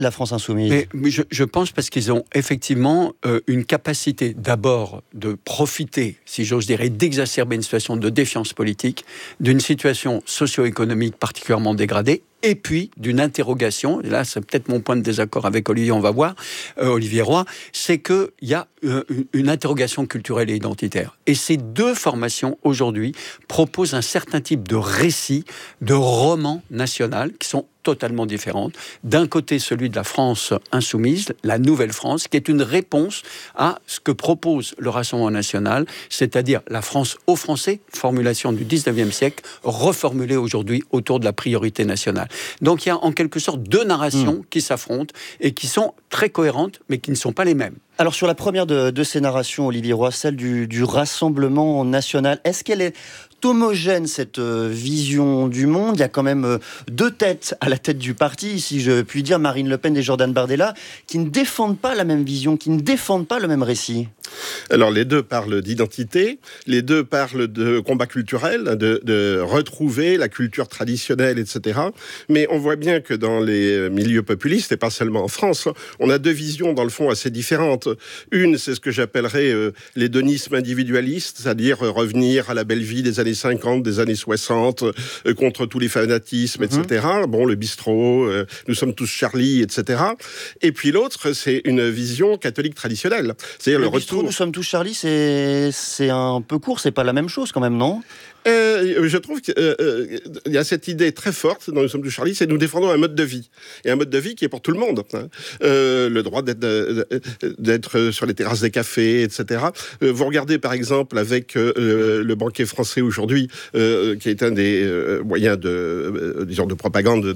la France insoumise? Mais je pense parce qu'ils ont effectivement une capacité d'abord de profiter, si j'ose dire, et d'exacerber une situation de défiance politique, d'une situation socio-économique particulièrement dégradée, et puis d'une interrogation, et là c'est peut-être mon point de désaccord avec Olivier, on va voir, Olivier Roy, c'est qu'il y a une interrogation culturelle et identitaire. Et ces deux formations, aujourd'hui, proposent un certain type de récit, de roman national, qui sont totalement différentes. D'un côté, celui de la France insoumise, la Nouvelle France, qui est une réponse à ce que propose le Rassemblement national, c'est-à-dire la France aux Français, formulation du 19e siècle, reformulée aujourd'hui autour de la priorité nationale. Donc il y a en quelque sorte deux narrations qui s'affrontent et qui sont très cohérentes, mais qui ne sont pas les mêmes. Alors sur la première de ces narrations, Olivier Roy, celle du Rassemblement national, est-ce qu'elle est homogène, cette vision du monde? Il y a quand même deux têtes à la tête du parti, si je puis dire, Marine Le Pen et Jordan Bardella, qui ne défendent pas la même vision, qui ne défendent pas le même récit. Alors les deux parlent d'identité, les deux parlent de combat culturel, de retrouver la culture traditionnelle, etc. Mais on voit bien que dans les milieux populistes, et pas seulement en France, on a deux visions dans le fond assez différentes. Une, c'est ce que j'appellerais l'hédonisme individualiste, c'est-à-dire revenir à la belle vie des années 50, des années 60, contre tous les fanatismes, etc. Bon, le bistrot, nous sommes tous Charlie, etc. Et puis l'autre, c'est une vision catholique traditionnelle. C'est-à-dire le retour... Nous sommes tous Charlie, c'est un peu court, c'est pas la même chose quand même, non ? Je trouve qu'il y a cette idée très forte dans Nous sommes tous Charlie, c'est nous défendons un mode de vie. Et un mode de vie qui est pour tout le monde. Le droit d'être sur les terrasses des cafés, etc. Vous regardez par exemple avec le banquet français aujourd'hui, qui est un des moyens de propagande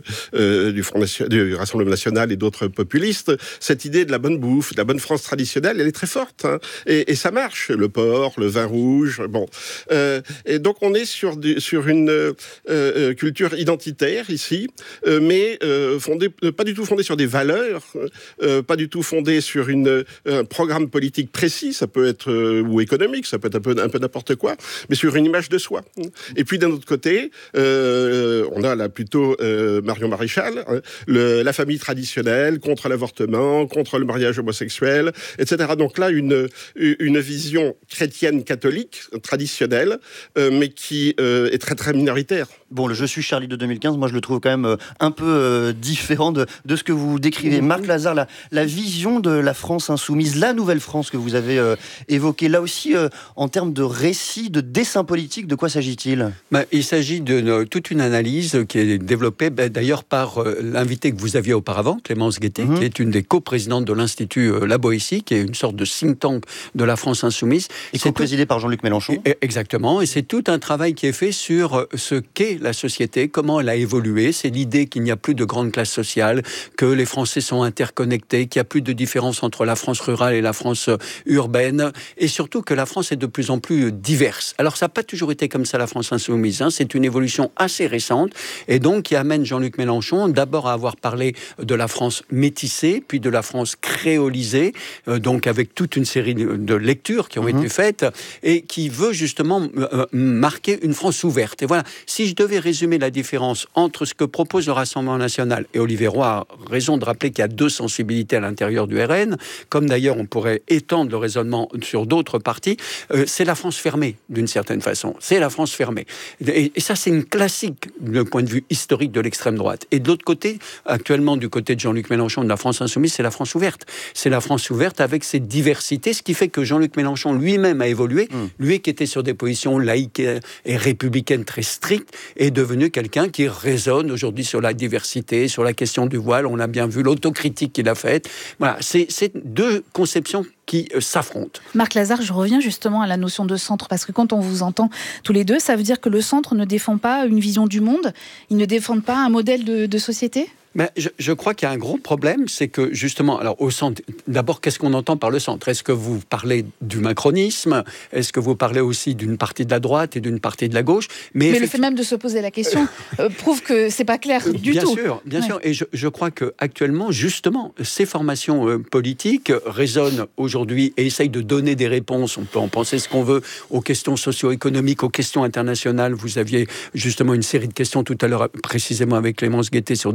du Rassemblement national et d'autres populistes, cette idée de la bonne bouffe, de la bonne France traditionnelle, elle est très forte. Et ça marche. Le porc, le vin rouge, bon... Et donc on est sur une culture identitaire ici, mais pas du tout fondée sur des valeurs, pas du tout fondée sur un programme politique précis, ça peut être ou économique, ça peut être un peu n'importe quoi, mais sur une image de soi. Et puis d'un autre côté, on a là plutôt Marion Maréchal, la famille traditionnelle, contre l'avortement, contre le mariage homosexuel, etc. Donc là, une vision chrétienne catholique traditionnelle, mais qui est très très minoritaire. Bon, le Je suis Charlie de 2015, moi je le trouve quand même un peu différent de ce que vous décrivez. Marc Lazare, la vision de la France insoumise, la nouvelle France que vous avez évoquée, là aussi en termes de récit, de dessin politique, de quoi s'agit-il ? Il s'agit de toute une analyse qui est développée d'ailleurs par l'invité que vous aviez auparavant, Clémence Guettet, qui est une des coprésidentes de l'Institut La Boétie, qui est une sorte de think tank de la France insoumise. Et coprésidé par Jean-Luc Mélenchon. Exactement, et c'est tout un travail qui est fait sur ce qu'est la société, comment elle a évolué. C'est l'idée qu'il n'y a plus de grande classe sociale, que les Français sont interconnectés, qu'il n'y a plus de différence entre la France rurale et la France urbaine, et surtout que la France est de plus en plus diverse. Alors ça n'a pas toujours été comme ça, la France insoumise, c'est une évolution assez récente, et donc qui amène Jean-Luc Mélenchon d'abord à avoir parlé de la France métissée, puis de la France créolisée, donc avec toute une série de lectures qui ont été faites, et qui veut justement marquer une France ouverte. Et voilà, si je devais résumer la différence entre ce que propose le Rassemblement national, et Olivier Roy a raison de rappeler qu'il y a deux sensibilités à l'intérieur du RN, comme d'ailleurs on pourrait étendre le raisonnement sur d'autres partis, c'est la France fermée, d'une certaine façon. C'est la France fermée. Et ça, c'est une classique du point de vue historique de l'extrême droite. Et de l'autre côté, actuellement, du côté de Jean-Luc Mélenchon, de la France insoumise, c'est la France ouverte. C'est la France ouverte avec ses diversités, ce qui fait que Jean-Luc Mélenchon lui-même a évolué. Lui qui était sur des positions laïques et républicaines très strictes, est devenu quelqu'un qui raisonne aujourd'hui sur la diversité, sur la question du voile. On a bien vu l'autocritique qu'il a faite. Voilà, c'est deux conceptions qui s'affrontent. Marc Lazare, je reviens justement à la notion de centre, parce que quand on vous entend tous les deux, ça veut dire que le centre ne défend pas une vision du monde, il ne défend pas un modèle de société ? Mais je crois qu'il y a un gros problème, c'est que justement, alors au centre, d'abord, qu'est-ce qu'on entend par le centre ? Est-ce que vous parlez du macronisme ? Est-ce que vous parlez aussi d'une partie de la droite et d'une partie de la gauche ? Mais le fait même de se poser la question prouve que c'est pas clair du tout. Bien sûr. Et je crois que actuellement, justement, ces formations politiques résonnent aujourd'hui et essayent de donner des réponses. On peut en penser ce qu'on veut aux questions socio-économiques, aux questions internationales. Vous aviez justement une série de questions tout à l'heure, précisément avec Clémence Guettet, sur des sujets absolument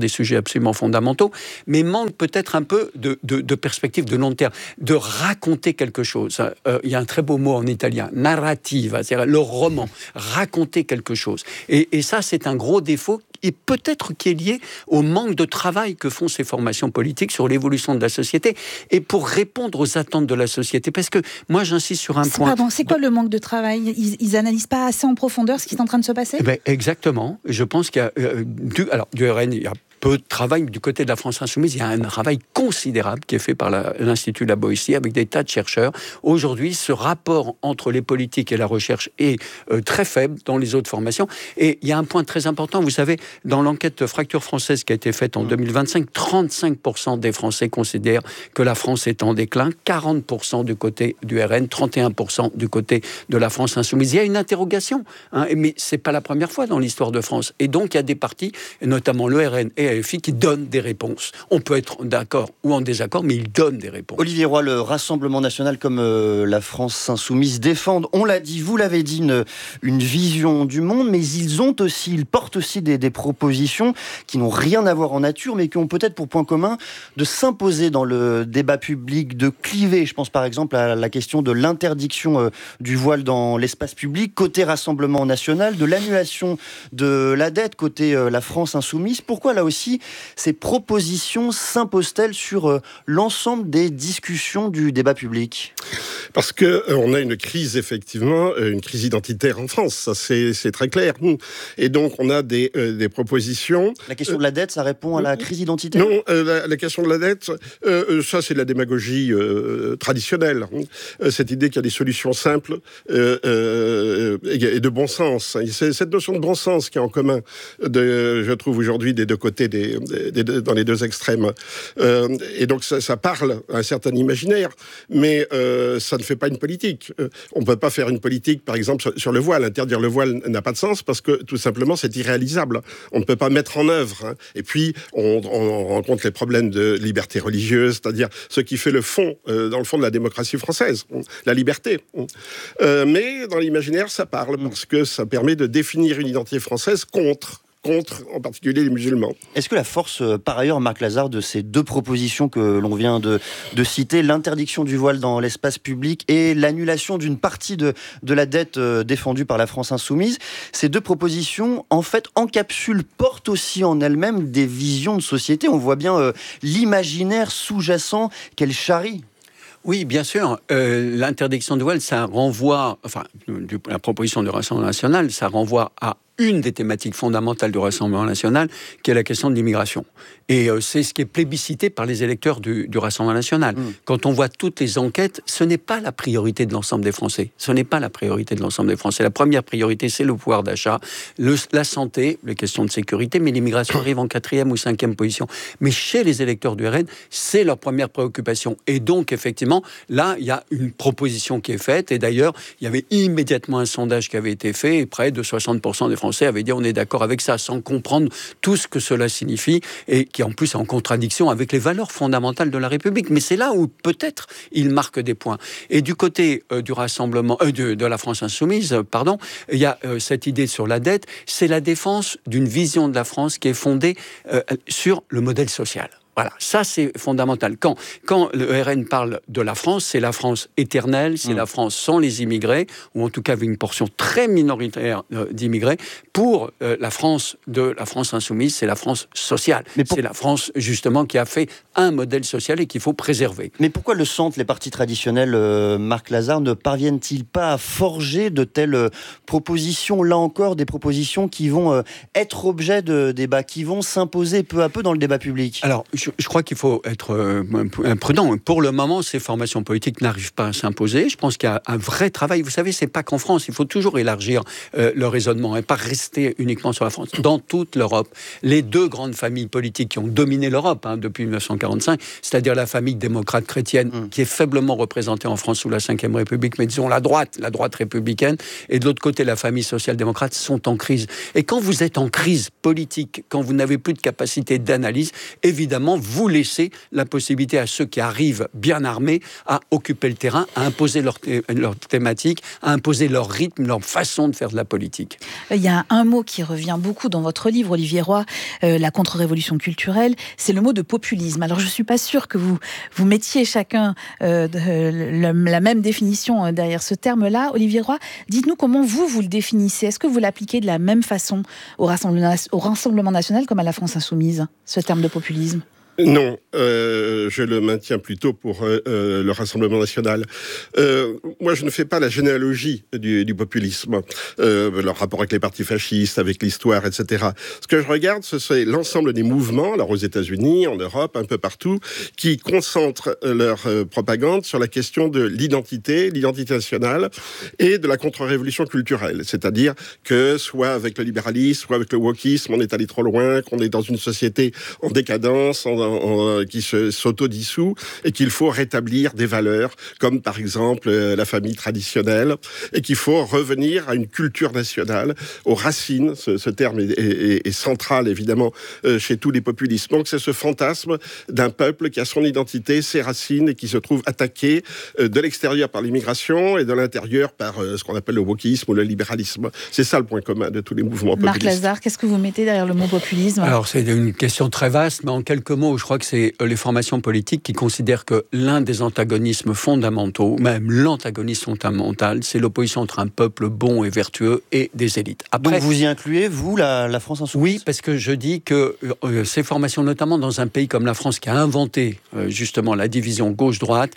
absolument fondamentaux, mais manque peut-être un peu de perspective de long terme, de raconter quelque chose. Il y a un très beau mot en italien, narrativa, c'est-à-dire le roman, raconter quelque chose. Et ça, c'est un gros défaut, et peut-être qui est lié au manque de travail que font ces formations politiques sur l'évolution de la société, et pour répondre aux attentes de la société. Parce que moi, j'insiste sur un point. Pardon, c'est quoi le manque de travail ? Ils n'analysent pas assez en profondeur ce qui est en train de se passer ? Exactement. Je pense qu'il y a du RN, il y a peu de travail du côté de la France Insoumise. Il y a un travail considérable qui est fait par l'Institut La Boétie avec des tas de chercheurs. Aujourd'hui, ce rapport entre les politiques et la recherche est très faible dans les autres formations. Et il y a un point très important. Vous savez, dans l'enquête Fracture française qui a été faite en 2025, 35% des Français considèrent que la France est en déclin, 40% du côté du RN, 31% du côté de la France Insoumise. Il y a une interrogation, mais c'est pas la première fois dans l'histoire de France. Et donc, il y a des partis, et notamment le RN et AFI, qui donnent des réponses. On peut être d'accord ou en désaccord, mais ils donnent des réponses. Olivier Roy, le Rassemblement national comme la France insoumise défendent, on l'a dit, vous l'avez dit, une vision du monde, mais ils portent aussi des propositions qui n'ont rien à voir en nature, mais qui ont peut-être pour point commun de s'imposer dans le débat public, de cliver. Je pense par exemple à la question de l'interdiction du voile dans l'espace public, côté Rassemblement national, de l'annulation de la dette, côté la France insoumise. Pourquoi là aussi ces propositions s'imposent-elles sur l'ensemble des discussions du débat public ? Parce qu'on a une crise, effectivement, une crise identitaire en France, ça c'est très clair. Et donc on a des propositions... La question de la dette, ça répond à la crise identitaire ? Non, la question de la dette, ça c'est de la démagogie traditionnelle. Cette idée qu'il y a des solutions simples et de bon sens. C'est cette notion de bon sens qui est en commun, je trouve aujourd'hui, des deux côtés, dans les deux extrêmes. Et donc ça parle à un certain imaginaire, mais ça ne fait pas une politique. On ne peut pas faire une politique, par exemple, sur le voile. Interdire le voile n'a pas de sens parce que, tout simplement, c'est irréalisable. On ne peut pas mettre en œuvre. Et puis, on rencontre les problèmes de liberté religieuse, c'est-à-dire ce qui fait le fond, dans le fond de la démocratie française, la liberté. Mais dans l'imaginaire, ça parle parce que ça permet de définir une identité française contre en particulier les musulmans. Est-ce que la force, par ailleurs, Marc Lazare, de ces deux propositions que l'on vient de citer, l'interdiction du voile dans l'espace public et l'annulation d'une partie de la dette défendue par la France insoumise, ces deux propositions, en fait, encapsulent, portent aussi en elles-mêmes des visions de société. On voit bien l'imaginaire sous-jacent qu'elles charrient. Oui, bien sûr. L'interdiction du voile, ça renvoie, la proposition du Rassemblement national, ça renvoie à une des thématiques fondamentales du Rassemblement national, qui est la question de l'immigration. Et c'est ce qui est plébiscité par les électeurs du Rassemblement national. Quand on voit toutes les enquêtes, ce n'est pas la priorité de l'ensemble des Français. Ce n'est pas la priorité de l'ensemble des Français. La première priorité, c'est le pouvoir d'achat, la santé, les questions de sécurité, mais l'immigration arrive en 4e ou 5e position. Mais chez les électeurs du RN, c'est leur première préoccupation. Et donc, effectivement, là, il y a une proposition qui est faite. Et d'ailleurs, il y avait immédiatement un sondage qui avait été fait, et près de 60% des Français avaient dit on est d'accord avec ça, sans comprendre tout ce que cela signifie, et qui en plus est en contradiction avec les valeurs fondamentales de la République. Mais c'est là où peut-être il marque des points. Et du côté du Rassemblement, de la France insoumise, il y a cette idée sur la dette, c'est la défense d'une vision de la France qui est fondée sur le modèle social. Voilà, ça c'est fondamental. Quand le RN parle de la France, c'est la France éternelle, c'est la France sans les immigrés, ou en tout cas avec une portion très minoritaire d'immigrés. Pour la France insoumise, c'est la France sociale. C'est la France justement qui a fait un modèle social et qu'il faut préserver. Mais pourquoi le centre, les partis traditionnels, Marc Lazare, ne parviennent-ils pas à forger de telles propositions, là encore, des propositions qui vont être objet de débat, qui vont s'imposer peu à peu dans le débat public ? Alors, je crois qu'il faut être prudent. Pour le moment, ces formations politiques n'arrivent pas à s'imposer. Je pense qu'il y a un vrai travail. Vous savez, c'est pas qu'en France. Il faut toujours élargir le raisonnement et pas rester uniquement sur la France. Dans toute l'Europe, les deux grandes familles politiques qui ont dominé l'Europe depuis 1945, c'est-à-dire la famille démocrate chrétienne qui est faiblement représentée en France sous la Ve République, mais disons la droite républicaine, et de l'autre côté la famille social-démocrate, sont en crise. Et quand vous êtes en crise politique, quand vous n'avez plus de capacité d'analyse, évidemment, comment vous laissez la possibilité à ceux qui arrivent bien armés à occuper le terrain, à imposer leur thématique, à imposer leur rythme, leur façon de faire de la politique. Il y a un mot qui revient beaucoup dans votre livre, Olivier Roy, La contre-révolution culturelle, c'est le mot de populisme. Alors je ne suis pas sûre que vous mettiez chacun la même définition derrière ce terme-là. Olivier Roy, dites-nous comment vous le définissez. Est-ce que vous l'appliquez de la même façon au Rassemblement national comme à la France insoumise, ce terme de populisme ? Non, je le maintiens plutôt pour le Rassemblement national. Moi, je ne fais pas la généalogie du populisme, leur rapport avec les partis fascistes, avec l'histoire, etc. Ce que je regarde, c'est l'ensemble des mouvements, alors aux États-Unis, en Europe, un peu partout, qui concentrent leur propagande sur la question de l'identité nationale et de la contre-révolution culturelle. C'est-à-dire que soit avec le libéralisme, soit avec le wokisme, on est allé trop loin, qu'on est dans une société en décadence, qui s'autodissout et qu'il faut rétablir des valeurs comme par exemple la famille traditionnelle et qu'il faut revenir à une culture nationale, aux racines. Ce terme est central évidemment chez tous les populismes. Donc c'est ce fantasme d'un peuple qui a son identité, ses racines et qui se trouve attaqué de l'extérieur par l'immigration et de l'intérieur par ce qu'on appelle le wokisme ou le libéralisme. C'est ça le point commun de tous les mouvements populistes. Marc Lazare, qu'est-ce que vous mettez derrière le mot populisme ? Alors c'est une question très vaste, mais en quelques mots, je crois que c'est les formations politiques qui considèrent que l'un des antagonismes fondamentaux, même l'antagonisme fondamental, c'est l'opposition entre un peuple bon et vertueux et des élites. Après, donc vous y incluez, vous, la France insoumise ? Oui, parce que je dis que ces formations, notamment dans un pays comme la France qui a inventé justement la division gauche-droite,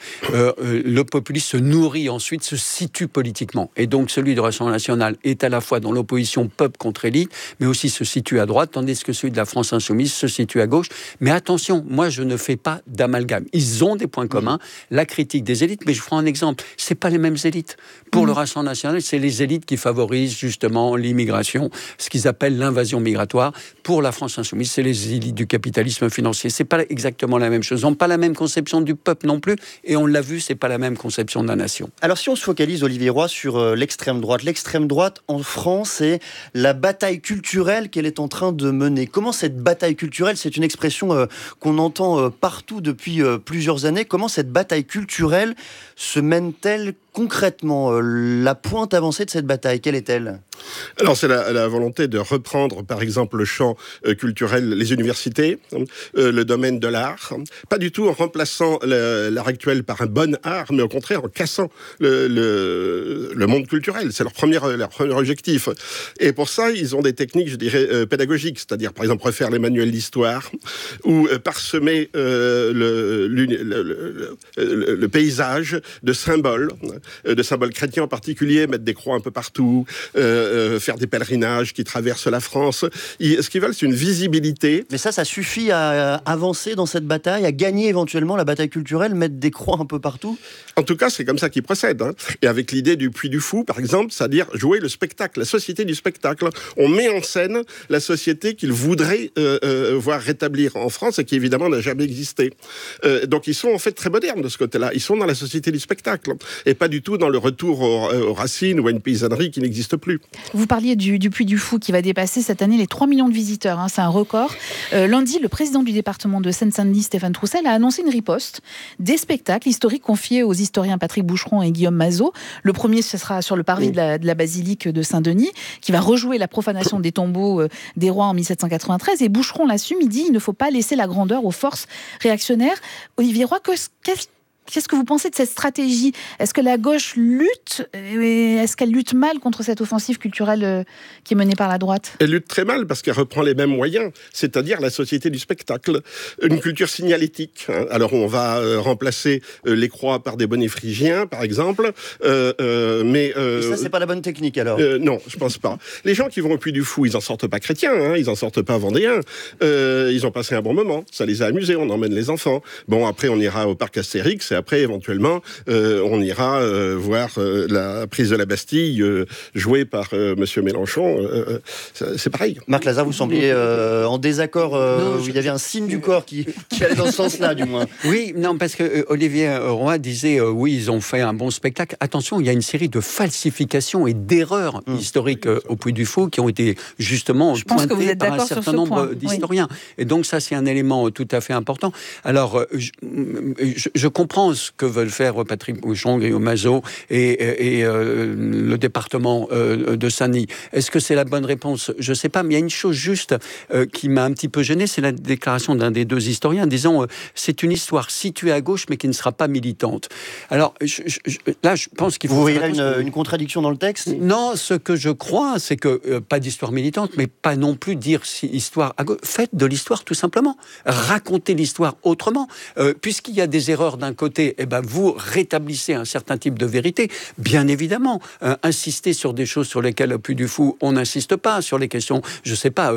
le populisme se nourrit ensuite, se situe politiquement. Et donc celui du Rassemblement national est à la fois dans l'opposition peuple contre élite, mais aussi se situe à droite, tandis que celui de la France insoumise se situe à gauche. Mais attention, moi je ne fais pas d'amalgame. Ils ont des points communs, la critique des élites, mais je prends un exemple, c'est pas les mêmes élites. Pour le Rassemblement national, c'est les élites qui favorisent justement l'immigration, ce qu'ils appellent l'invasion migratoire. Pour la France insoumise, c'est les élites du capitalisme financier. C'est pas exactement la même chose. Ils n'ont pas la même conception du peuple non plus, et on l'a vu, c'est pas la même conception de la nation. Alors si on se focalise, Olivier Roy, sur l'extrême droite en France, c'est la bataille culturelle qu'elle est en train de mener. Comment cette bataille culturelle, c'est une expression qu'on entend partout depuis plusieurs années, comment cette bataille culturelle se mène-t-elle concrètement? La pointe avancée de cette bataille, quelle est-elle? Alors c'est la volonté de reprendre par exemple le champ culturel, les universités, le domaine de l'art, pas du tout en remplaçant l'art actuel par un bon art, mais au contraire en cassant le monde culturel. C'est leur premier objectif. Et pour ça, ils ont des techniques, je dirais, pédagogiques, c'est-à-dire par exemple refaire les manuels d'histoire ou parsemer le paysage de symboles chrétiens en particulier, mettre des croix un peu partout, faire des pèlerinages qui traversent la France. Ce qu'ils veulent, c'est une visibilité. Mais ça suffit à avancer dans cette bataille, à gagner éventuellement la bataille culturelle, mettre des croix un peu partout? En tout cas, c'est comme ça qu'ils procèdent. Et avec l'idée du Puy du Fou, par exemple, c'est-à-dire jouer le spectacle, la société du spectacle. On met en scène la société qu'ils voudraient voir rétablir en France et qui, évidemment, n'a jamais existé. Donc, ils sont en fait très modernes de ce côté-là. Ils sont dans la société du spectacle et pas du tout dans le retour aux racines ou à une paysannerie qui n'existe plus. Vous parliez du Puy du Fou qui va dépasser cette année les 3 millions de visiteurs. C'est un record. Lundi, le président du département de Seine-Saint-Denis, Stéphane Troussel, a annoncé une riposte des spectacles historiques confiés aux historiens Patrick Boucheron et Guillaume Mazot. Le premier, ce sera sur le parvis de la basilique de Saint-Denis, qui va rejouer la profanation des tombeaux des rois en 1793. Et Boucheron l'assume, il dit il ne faut pas laisser la grandeur aux forces réactionnaires. Olivier Roy, qu'est-ce que vous pensez de cette stratégie? Est-ce que la gauche lutte? Est-ce qu'elle lutte mal contre cette offensive culturelle qui est menée par la droite? Elle lutte très mal parce qu'elle reprend les mêmes moyens, c'est-à-dire la société du spectacle, une culture signalétique. Alors on va remplacer les croix par des bonnets phrygiens, par exemple. Mais ça, c'est pas la bonne technique alors? Non, je pense pas. Les gens qui vont au Puy du Fou, ils en sortent pas chrétiens, ils en sortent pas vendéens. Ils ont passé un bon moment, ça les a amusés, on emmène les enfants. Bon, après on ira au parc Astérix. et après, éventuellement, on ira voir la prise de la Bastille jouée par Monsieur Mélenchon. C'est pareil. Marc Lazare, vous sembliez en désaccord, où il y avait un signe du corps qui allait dans ce sens-là, du moins. Oui, non, parce que Olivier Roy disait oui, ils ont fait un bon spectacle. Attention, il y a une série de falsifications et d'erreurs historiques au Puy du Fou qui ont été justement pointées par un certain nombre d'historiens. Oui. Et donc ça, c'est un élément tout à fait important. Alors, je comprends ce que veulent faire Patrick Bouchon, Guillaume Mazot et le département de Saint-Denis. Est-ce que c'est la bonne réponse ? Je ne sais pas, mais il y a une chose juste qui m'a un petit peu gêné, c'est la déclaration d'un des deux historiens disant c'est une histoire située à gauche mais qui ne sera pas militante. Alors là, je pense qu'il faut... Vous voyez là une contradiction dans le texte ? Non, ce que je crois, c'est que pas d'histoire militante, mais pas non plus dire histoire à gauche. Faites de l'histoire tout simplement. Racontez l'histoire autrement. Puisqu'il y a des erreurs d'un côté, vous rétablissez un certain type de vérité. Bien évidemment, insister sur des choses sur lesquelles, au Puy du Fou, on n'insiste pas, sur les questions, je ne sais pas,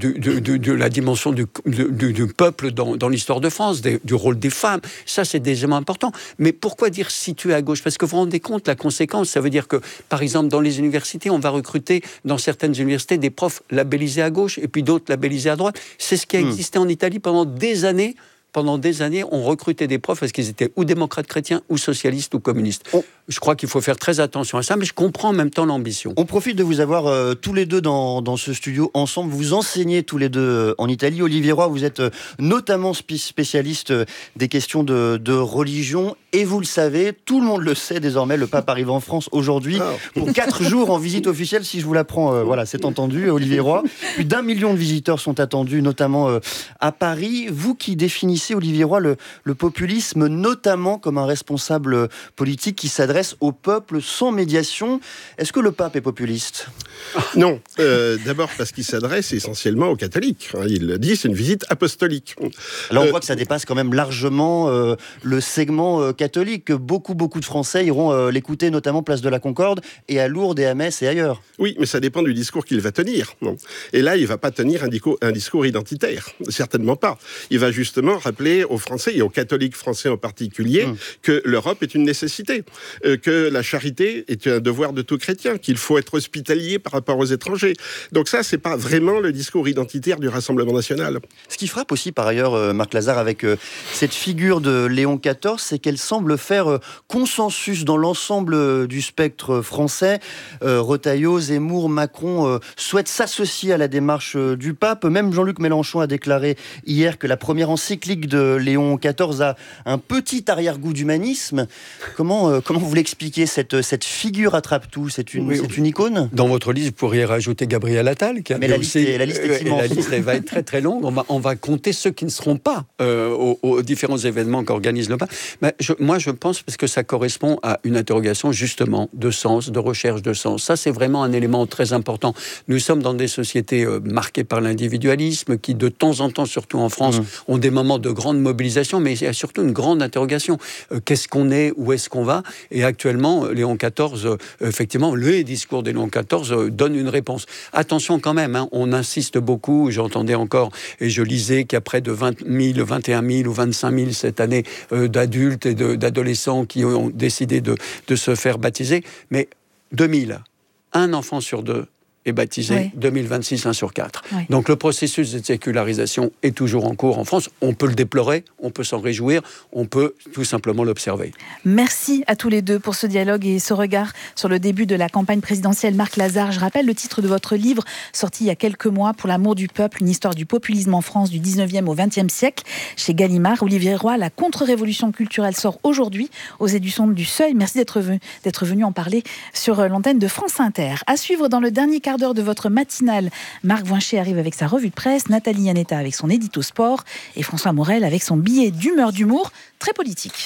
de la dimension du peuple dans l'histoire de France, du rôle des femmes. Ça, c'est des éléments importants. Mais pourquoi dire situé à gauche ? Parce que vous vous rendez compte, la conséquence, ça veut dire que, par exemple, dans les universités, on va recruter, dans certaines universités, des profs labellisés à gauche et puis d'autres labellisés à droite. C'est ce qui a existé en Italie pendant des années. Pendant des années, on recrutait des profs parce qu'ils étaient ou démocrates chrétiens, ou socialistes, ou communistes. Je crois qu'il faut faire très attention à ça, mais je comprends en même temps l'ambition. On profite de vous avoir tous les deux dans ce studio ensemble. Vous enseignez tous les deux en Italie. Olivier Roy, vous êtes notamment spécialiste des questions de religion. Et vous le savez, tout le monde le sait désormais, le pape arrive en France aujourd'hui pour 4 jours en visite officielle. Si je vous l'apprends, voilà, c'est entendu, Olivier Roy. Plus d'1 million de visiteurs sont attendus, notamment à Paris. Vous qui définissez, Olivier Roy, le populisme, notamment comme un responsable politique qui s'adresse au peuple sans médiation. Est-ce que le pape est populiste ? Non. D'abord parce qu'il s'adresse essentiellement aux catholiques. Il le dit, c'est une visite apostolique. Là, on voit que ça dépasse quand même largement le segment catholique. Beaucoup de Français iront l'écouter, notamment place de la Concorde, et à Lourdes et à Metz et ailleurs. Oui, mais ça dépend du discours qu'il va tenir. Non. Et là, il ne va pas tenir un discours identitaire. Certainement pas. Il va justement rappeler aux Français, et aux catholiques français en particulier, que l'Europe est une nécessité, que la charité est un devoir de tout chrétien, qu'il faut être hospitalier par rapport aux étrangers. Donc ça, c'est pas vraiment le discours identitaire du Rassemblement national. Ce qui frappe aussi, par ailleurs, Marc Lazare, avec cette figure de Léon XIV, c'est qu'elle semble faire consensus dans l'ensemble du spectre français. Retailleau, Zemmour, Macron souhaitent s'associer à la démarche du pape. Même Jean-Luc Mélenchon a déclaré hier que la première encyclique de Léon XIV a un petit arrière-goût d'humanisme. Comment vous l'expliquez, cette figure attrape-tout ? C'est une icône ? Dans votre liste, vous pourriez rajouter Gabriel Attal. Mais la liste est immense. La liste va être très très longue. On va compter ceux qui ne seront pas aux différents événements qu'organise le pape. Mais moi, je pense parce que ça correspond à une interrogation justement de sens, de recherche de sens. Ça, c'est vraiment un élément très important. Nous sommes dans des sociétés marquées par l'individualisme qui, de temps en temps, surtout en France, ont des moments de grande mobilisation, mais il y a surtout une grande interrogation. Qu'est-ce qu'on est ? Où est-ce qu'on va ? Et actuellement, Léon XIV, effectivement, le discours de Léon XIV donne une réponse. Attention quand même, on insiste beaucoup, j'entendais encore, et je lisais qu'il y a près de 20 000, 21 000 ou 25 000 cette année d'adultes et d'adolescents qui ont décidé de se faire baptiser. Mais 2000, un enfant sur 2 est baptisé, 2026, 1 sur 4. Oui. Donc le processus de sécularisation est toujours en cours en France. On peut le déplorer, on peut s'en réjouir, on peut tout simplement l'observer. Merci à tous les deux pour ce dialogue et ce regard sur le début de la campagne présidentielle. Marc Lazare, je rappelle le titre de votre livre, sorti il y a quelques mois, Pour l'amour du peuple, une histoire du populisme en France du 19e au 20e siècle, chez Gallimard. Olivier Roy, la contre-révolution culturelle sort aujourd'hui aux éditions du Seuil. Merci d'être venu en parler sur l'antenne de France Inter. À suivre dans le dernier quart d'heure de votre matinale, Marc Voincher arrive avec sa revue de presse, Nathalie Yanetta avec son édito sport et François Morel avec son billet d'humeur très politique.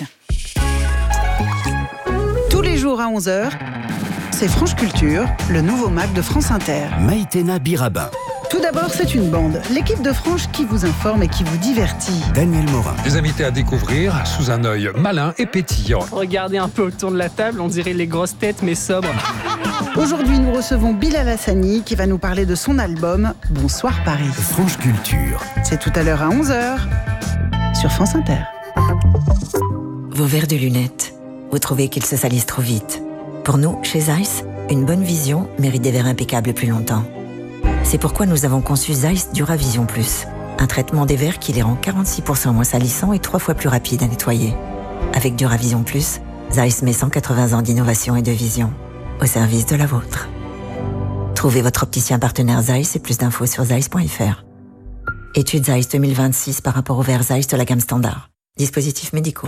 Tous les jours à 11h, c'est France Culture, le nouveau Mac de France Inter. Maïtena Birabin. Tout d'abord, c'est une bande, l'équipe de France qui vous informe et qui vous divertit. Daniel Morin. Des invités à découvrir sous un œil malin et pétillant. Regardez un peu autour de la table, on dirait les grosses têtes mais sobres. Aujourd'hui, nous recevons Bilal Hassani qui va nous parler de son album Bonsoir Paris. France Culture. C'est tout à l'heure à 11h sur France Inter. Vos verres de lunettes, vous trouvez qu'ils se salissent trop vite. Pour nous, chez Zeiss, une bonne vision mérite des verres impeccables plus longtemps. C'est pourquoi nous avons conçu Zeiss Duravision Plus, un traitement des verres qui les rend 46% moins salissants et 3 fois plus rapides à nettoyer. Avec Duravision Plus, Zeiss met 180 ans d'innovation et de vision au service de la vôtre. Trouvez votre opticien partenaire Zeiss et plus d'infos sur zeiss.fr. Étude Zeiss 2026 par rapport aux verres Zeiss de la gamme standard. Dispositifs médicaux.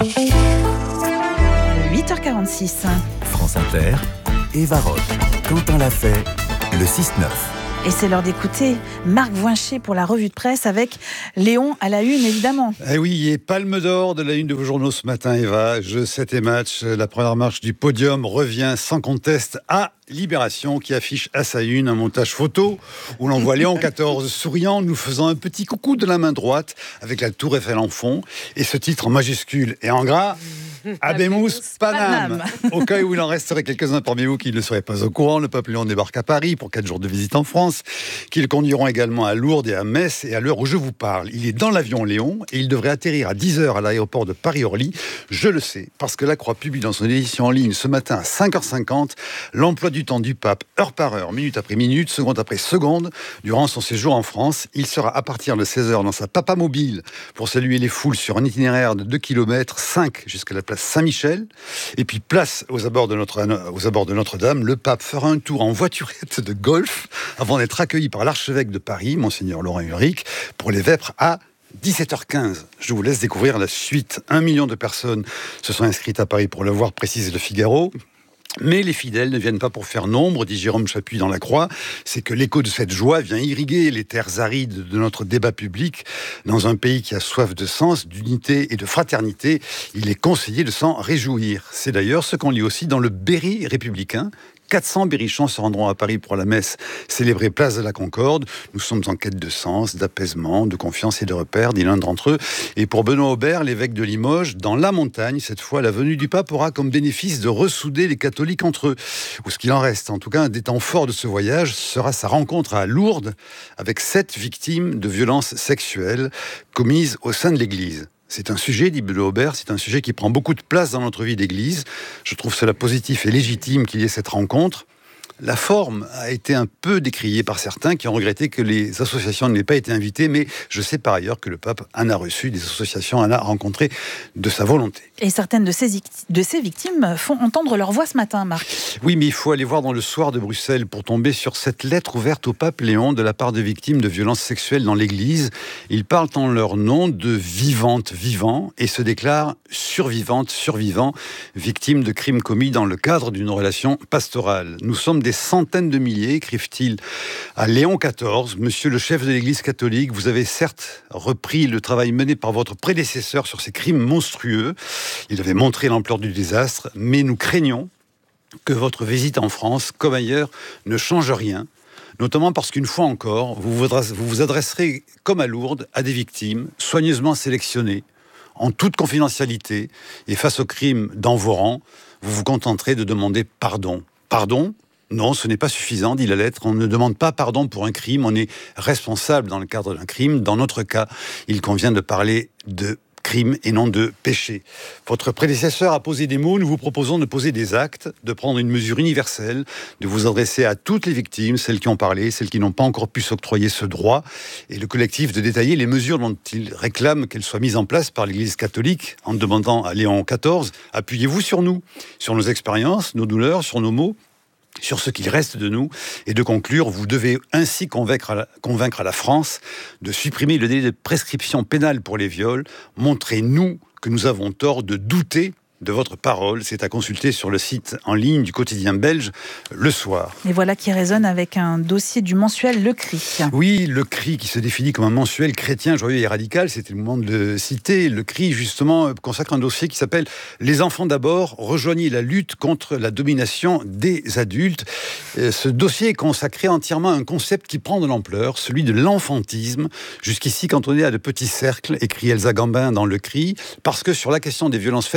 8h46. France Inter, Eva Roth, Quentin Lafay, le 6-9. Et c'est l'heure d'écouter Marc Voincher pour la revue de presse avec Léon à la une, évidemment. Eh oui, et palme d'or de la une de vos journaux ce matin, Eva. Jeux 7 et match. La première marche du podium revient sans conteste à Libération, qui affiche à sa une un montage photo où l'on voit Léon XIV souriant, nous faisant un petit coucou de la main droite avec la tour Eiffel en fond. Et ce titre en majuscule et en gras, Habemus Panam. Au cas où il en resterait quelques-uns parmi vous qui ne seraient pas au courant, le pape Léon débarque à Paris pour 4 jours de visite en France, qu'ils conduiront également à Lourdes et à Metz. Et à l'heure où je vous parle, il est dans l'avion Léon et il devrait atterrir à 10h à l'aéroport de Paris-Orly. Je le sais, parce que la Croix publie dans son édition en ligne ce matin à 5h50 l'emploi du temps du pape, heure par heure, minute après minute, seconde après seconde, durant son séjour en France. Il sera à partir de 16h dans sa papamobile pour saluer les foules sur un itinéraire de 2 km, 5 jusqu'à la place Saint-Michel. Et puis place aux abords de Notre-Dame, le pape fera un tour en voiturette de golf avant d'être accueilli par l'archevêque de Paris, Monseigneur Laurent Ulrich, pour les vêpres à 17h15. Je vous laisse découvrir la suite. 1 million de personnes se sont inscrites à Paris pour le voir, précise Le Figaro. Mais les fidèles ne viennent pas pour faire nombre, dit Jérôme Chapuis dans La Croix. C'est que l'écho de cette joie vient irriguer les terres arides de notre débat public. Dans un pays qui a soif de sens, d'unité et de fraternité, il est conseillé de s'en réjouir. C'est d'ailleurs ce qu'on lit aussi dans le Berry républicain. 400 berrichons se rendront à Paris pour la messe célébrée place de la Concorde. Nous sommes en quête de sens, d'apaisement, de confiance et de repères, dit l'un d'entre eux. Et pour Benoît Aubert, l'évêque de Limoges, dans la montagne, cette fois, la venue du pape aura comme bénéfice de ressouder les catholiques entre eux. Ou ce qu'il en reste. En tout cas, un des temps forts de ce voyage sera sa rencontre à Lourdes avec 7 victimes de violences sexuelles commises au sein de l'Église. C'est un sujet, dit Benoît Aubert, c'est un sujet qui prend beaucoup de place dans notre vie d'église. Je trouve cela positif et légitime qu'il y ait cette rencontre. La forme a été un peu décriée par certains qui ont regretté que les associations n'aient pas été invitées, mais je sais par ailleurs que le pape en a reçu des associations, en a rencontré de sa volonté. Et certaines de ces victimes font entendre leur voix ce matin, Marc. Oui, mais il faut aller voir dans le Soir de Bruxelles pour tomber sur cette lettre ouverte au pape Léon de la part de victimes de violences sexuelles dans l'Église. Ils parlent en leur nom de vivantes, vivants, et se déclarent survivantes, survivants, victimes de crimes commis dans le cadre d'une relation pastorale. Nous sommes des centaines de milliers, écrivent-ils à Léon XIV. Monsieur le chef de l'Église catholique, vous avez certes repris le travail mené par votre prédécesseur sur ces crimes monstrueux. Il avait montré l'ampleur du désastre, mais nous craignons que votre visite en France, comme ailleurs, ne change rien. Notamment parce qu'une fois encore, vous vous adresserez, comme à Lourdes, à des victimes soigneusement sélectionnées, en toute confidentialité, et face aux crimes dans vos rangs, vous vous contenterez de demander pardon. Pardon ? Non, ce n'est pas suffisant, dit la lettre. On ne demande pas pardon pour un crime, on est responsable dans le cadre d'un crime. Dans notre cas, il convient de parler de crime et non de péché. Votre prédécesseur a posé des mots, nous vous proposons de poser des actes, de prendre une mesure universelle, de vous adresser à toutes les victimes, celles qui ont parlé, celles qui n'ont pas encore pu s'octroyer ce droit, et le collectif de détailler les mesures dont il réclame qu'elles soient mises en place par l'Église catholique, en demandant à Léon XIV, appuyez-vous sur nous, sur nos expériences, nos douleurs, sur nos maux, sur ce qu'il reste de nous, et de conclure, vous devez ainsi convaincre la France de supprimer le délai de prescription pénale pour les viols. Montrez-nous que nous avons tort de douter de votre parole. C'est à consulter sur le site en ligne du quotidien belge Le Soir. Et voilà qui résonne avec un dossier du mensuel Le Cri. Oui, Le Cri qui se définit comme un mensuel chrétien, joyeux et radical, c'était le moment de le citer. Le Cri, justement, consacre un dossier qui s'appelle « Les enfants d'abord, rejoignez la lutte contre la domination des adultes ». Ce dossier est consacré entièrement à un concept qui prend de l'ampleur, celui de l'enfantisme, jusqu'ici cantonné à de petits cercles, écrit Elsa Gambin dans Le Cri, parce que sur la question des violences faites aux enfants,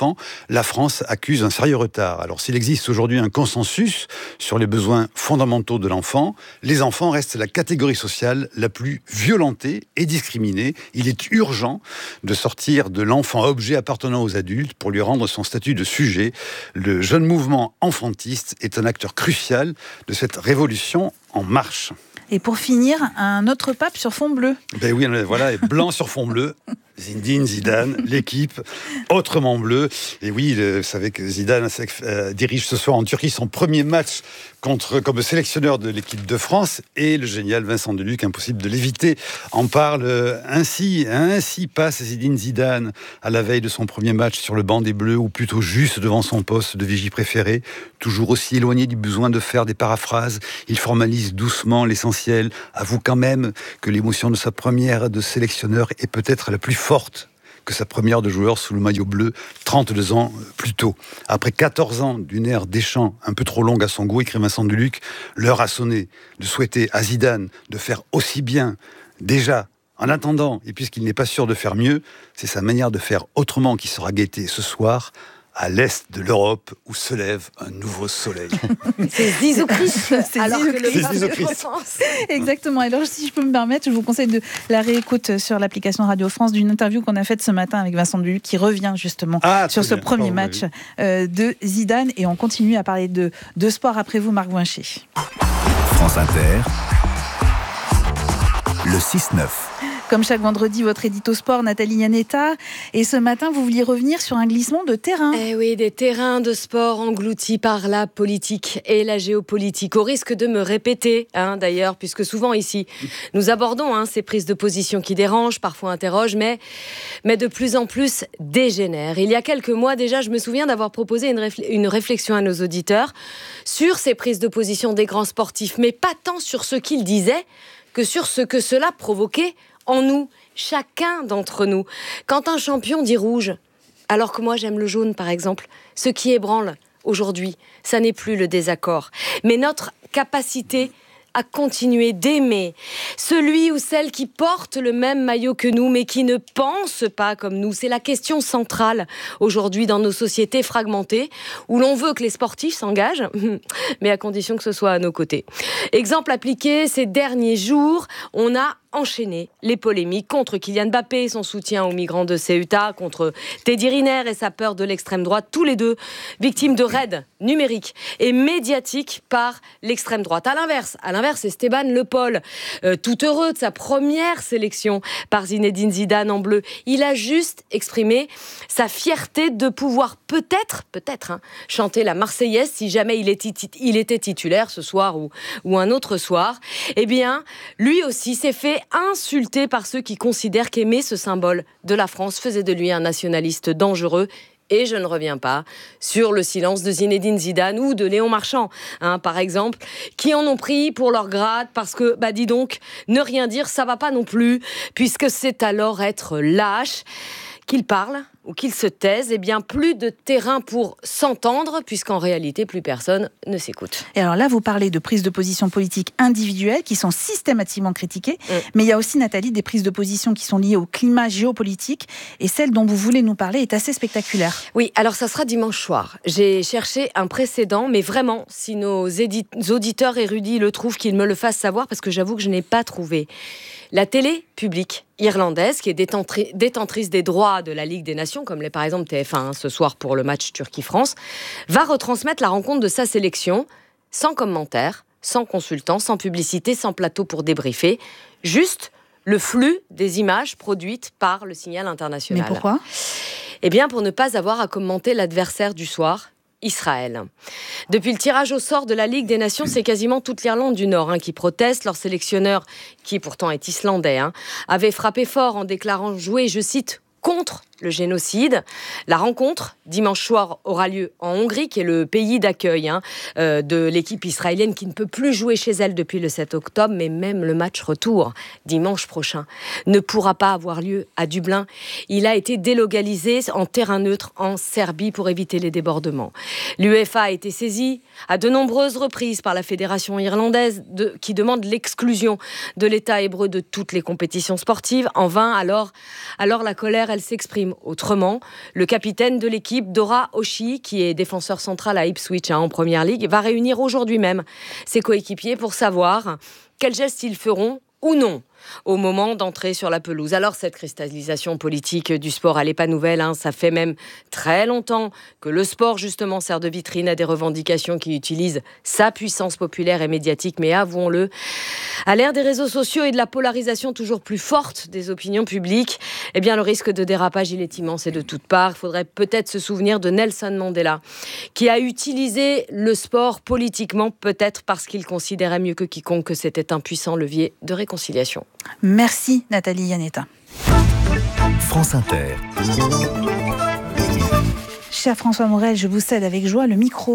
développement, la France accuse un sérieux retard. Alors s'il existe aujourd'hui un consensus sur les besoins fondamentaux de l'enfant, les enfants restent la catégorie sociale la plus violentée et discriminée. Il est urgent de sortir de l'enfant objet appartenant aux adultes pour lui rendre son statut de sujet. Le jeune mouvement enfantiste est un acteur crucial de cette révolution en marche. Et pour finir, un autre pape sur fond bleu. Ben oui, voilà, et blanc sur fond bleu. Zinedine Zidane, l'équipe, autrement bleue. Et oui, vous savez que Zidane dirige ce soir en Turquie son premier match comme sélectionneur de l'équipe de France. Et le génial Vincent Deluc, impossible de l'éviter, en parle ainsi. Ainsi passe Zinedine Zidane à la veille de son premier match sur le banc des Bleus, ou plutôt juste devant son poste de vigie préféré. Toujours aussi éloigné du besoin de faire des paraphrases, il formalise doucement l'essentiel. Avoue quand même que l'émotion de sa première de sélectionneur est peut-être la plus forte que sa première de joueur sous le maillot bleu 32 ans plus tôt. Après 14 ans d'une ère Deschamps un peu trop longue à son goût, écrit Vincent Deluc, l'heure a sonné de souhaiter à Zidane de faire aussi bien déjà. En attendant, et puisqu'il n'est pas sûr de faire mieux, c'est sa manière de faire autrement qui sera guettée ce soir à l'est de l'Europe où se lève un nouveau soleil. C'est Zizou Christ, alors que le pape de France. Exactement. Alors, si je peux me permettre, je vous conseille de la réécoute sur l'application Radio France d'une interview qu'on a faite ce matin avec Vincent Deluc qui revient justement sur ce premier match de Zidane. Et on continue à parler de sport après vous, Marc Bouincher. France Inter, le 6-9. Comme chaque vendredi, votre édito sport, Nathalie Iannetta. Et ce matin, vous vouliez revenir sur un glissement de terrain. Eh oui, des terrains de sport engloutis par la politique et la géopolitique. Au risque de me répéter, d'ailleurs, puisque souvent ici, nous abordons ces prises de position qui dérangent, parfois interrogent, mais de plus en plus dégénèrent. Il y a quelques mois déjà, je me souviens d'avoir proposé une réflexion à nos auditeurs sur ces prises de position des grands sportifs, mais pas tant sur ce qu'ils disaient que sur ce que cela provoquait en nous, chacun d'entre nous. Quand un champion dit rouge, alors que moi j'aime le jaune par exemple, ce qui ébranle aujourd'hui, ça n'est plus le désaccord, mais notre capacité à continuer d'aimer celui ou celle qui porte le même maillot que nous, mais qui ne pense pas comme nous. C'est la question centrale aujourd'hui dans nos sociétés fragmentées, où l'on veut que les sportifs s'engagent, mais à condition que ce soit à nos côtés. Exemple appliqué ces derniers jours, on a enchaîné les polémiques contre Kylian Mbappé et son soutien aux migrants de Ceuta, contre Teddy Riner et sa peur de l'extrême droite, tous les deux victimes de raids numériques et médiatiques par l'extrême droite. À l'inverse, Esteban Le Paul, tout heureux de sa première sélection par Zinedine Zidane en bleu, il a juste exprimé sa fierté de pouvoir peut-être, chanter la Marseillaise si jamais il était titulaire ce soir ou un autre soir. Eh bien, lui aussi s'est fait insulté par ceux qui considèrent qu'aimer ce symbole de la France faisait de lui un nationaliste dangereux. Et je ne reviens pas sur le silence de Zinedine Zidane ou de Léon Marchand, par exemple, qui en ont pris pour leur grade parce que, dis donc, ne rien dire, ça va pas non plus, puisque c'est alors être lâche. Qu'ils parlent ou qu'ils se taisent, plus de terrain pour s'entendre, puisqu'en réalité, plus personne ne s'écoute. Et alors là, vous parlez de prises de position politiques individuelles qui sont systématiquement critiquées, mais il y a aussi, Nathalie, des prises de position qui sont liées au climat géopolitique, et celle dont vous voulez nous parler est assez spectaculaire. Oui, alors ça sera dimanche soir. J'ai cherché un précédent, mais vraiment, si nos auditeurs érudits le trouvent, qu'ils me le fassent savoir, parce que j'avoue que je n'ai pas trouvé. La télé publique irlandaise, qui est détentrice des droits de la Ligue des Nations, comme l'est par exemple TF1 ce soir pour le match Turquie-France, va retransmettre la rencontre de sa sélection sans commentaire, sans consultant, sans publicité, sans plateau pour débriefer, juste le flux des images produites par le signal international. Mais pourquoi ? Pour ne pas avoir à commenter l'adversaire du soir, Israël. Depuis le tirage au sort de la Ligue des Nations, c'est quasiment toute l'Irlande du Nord qui proteste. Leur sélectionneur, qui pourtant est islandais, avait frappé fort en déclarant jouer, je cite, contre le génocide. La rencontre, dimanche soir, aura lieu en Hongrie, qui est le pays d'accueil de l'équipe israélienne qui ne peut plus jouer chez elle depuis le 7 octobre, mais même le match retour, dimanche prochain, ne pourra pas avoir lieu à Dublin. Il a été délocalisé en terrain neutre en Serbie pour éviter les débordements. L'UEFA a été saisie à de nombreuses reprises par la fédération irlandaise qui demande l'exclusion de l'État hébreu de toutes les compétitions sportives. En vain, alors la colère hier, elle s'exprime autrement. Le capitaine de l'équipe, Dora Oshie, qui est défenseur central à Ipswich en Première Ligue, va réunir aujourd'hui même ses coéquipiers pour savoir quels gestes ils feront ou non au moment d'entrer sur la pelouse. Alors cette cristallisation politique du sport, elle n'est pas nouvelle, ça fait même très longtemps que le sport justement sert de vitrine à des revendications qui utilisent sa puissance populaire et médiatique, mais avouons-le, à l'ère des réseaux sociaux et de la polarisation toujours plus forte des opinions publiques, eh bien le risque de dérapage il est immense et de toutes parts. Il faudrait peut-être se souvenir de Nelson Mandela, qui a utilisé le sport politiquement, peut-être parce qu'il considérait mieux que quiconque que c'était un puissant levier de réconciliation. Merci Nathalie Yanetta. France Inter. Cher François Morel, je vous cède avec joie le micro.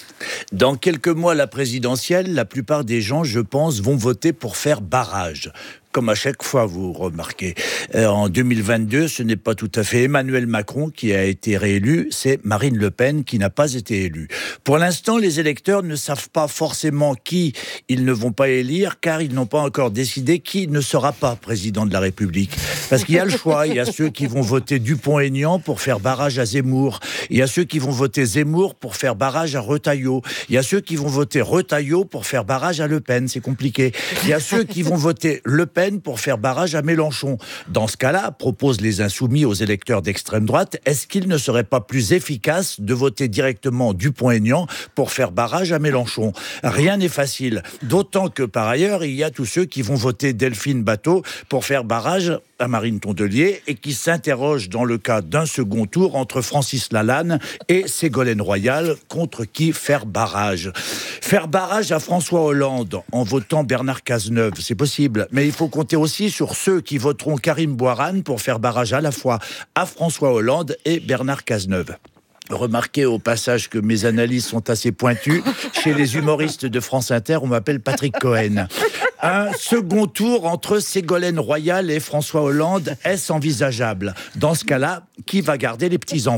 Dans quelques mois, la présidentielle, la plupart des gens, je pense, vont voter pour faire barrage. Comme à chaque fois, vous remarquez. En 2022, ce n'est pas tout à fait Emmanuel Macron qui a été réélu, c'est Marine Le Pen qui n'a pas été élue. Pour l'instant, les électeurs ne savent pas forcément qui ils ne vont pas élire, car ils n'ont pas encore décidé qui ne sera pas président de la République. Parce qu'il y a le choix, il y a ceux qui vont voter Dupont-Aignan pour faire barrage à Zemmour, il y a ceux qui vont voter Zemmour pour faire barrage à Retailleau, il y a ceux qui vont voter Retailleau pour faire barrage à Le Pen, c'est compliqué. Il y a ceux qui vont voter Le Pen pour faire barrage à Mélenchon. Dans ce cas-là, proposent les insoumis aux électeurs d'extrême droite, est-ce qu'il ne serait pas plus efficace de voter directement Dupont-Aignan pour faire barrage à Mélenchon ? Rien n'est facile. D'autant que par ailleurs, il y a tous ceux qui vont voter Delphine Batho pour faire barrage à Marine Tondelier et qui s'interrogent dans le cas d'un second tour entre Francis Lalanne et Ségolène Royal, contre qui faire barrage. Faire barrage à François Hollande en votant Bernard Cazeneuve, c'est possible, mais il faut compter aussi sur ceux qui voteront Karim Bouarane pour faire barrage à la fois à François Hollande et Bernard Cazeneuve. Remarquez au passage que mes analyses sont assez pointues. Chez les humoristes de France Inter, on m'appelle Patrick Cohen. Un second tour entre Ségolène Royal et François Hollande, est-ce envisageable ? Dans ce cas-là, qui va garder les petits-enfants ?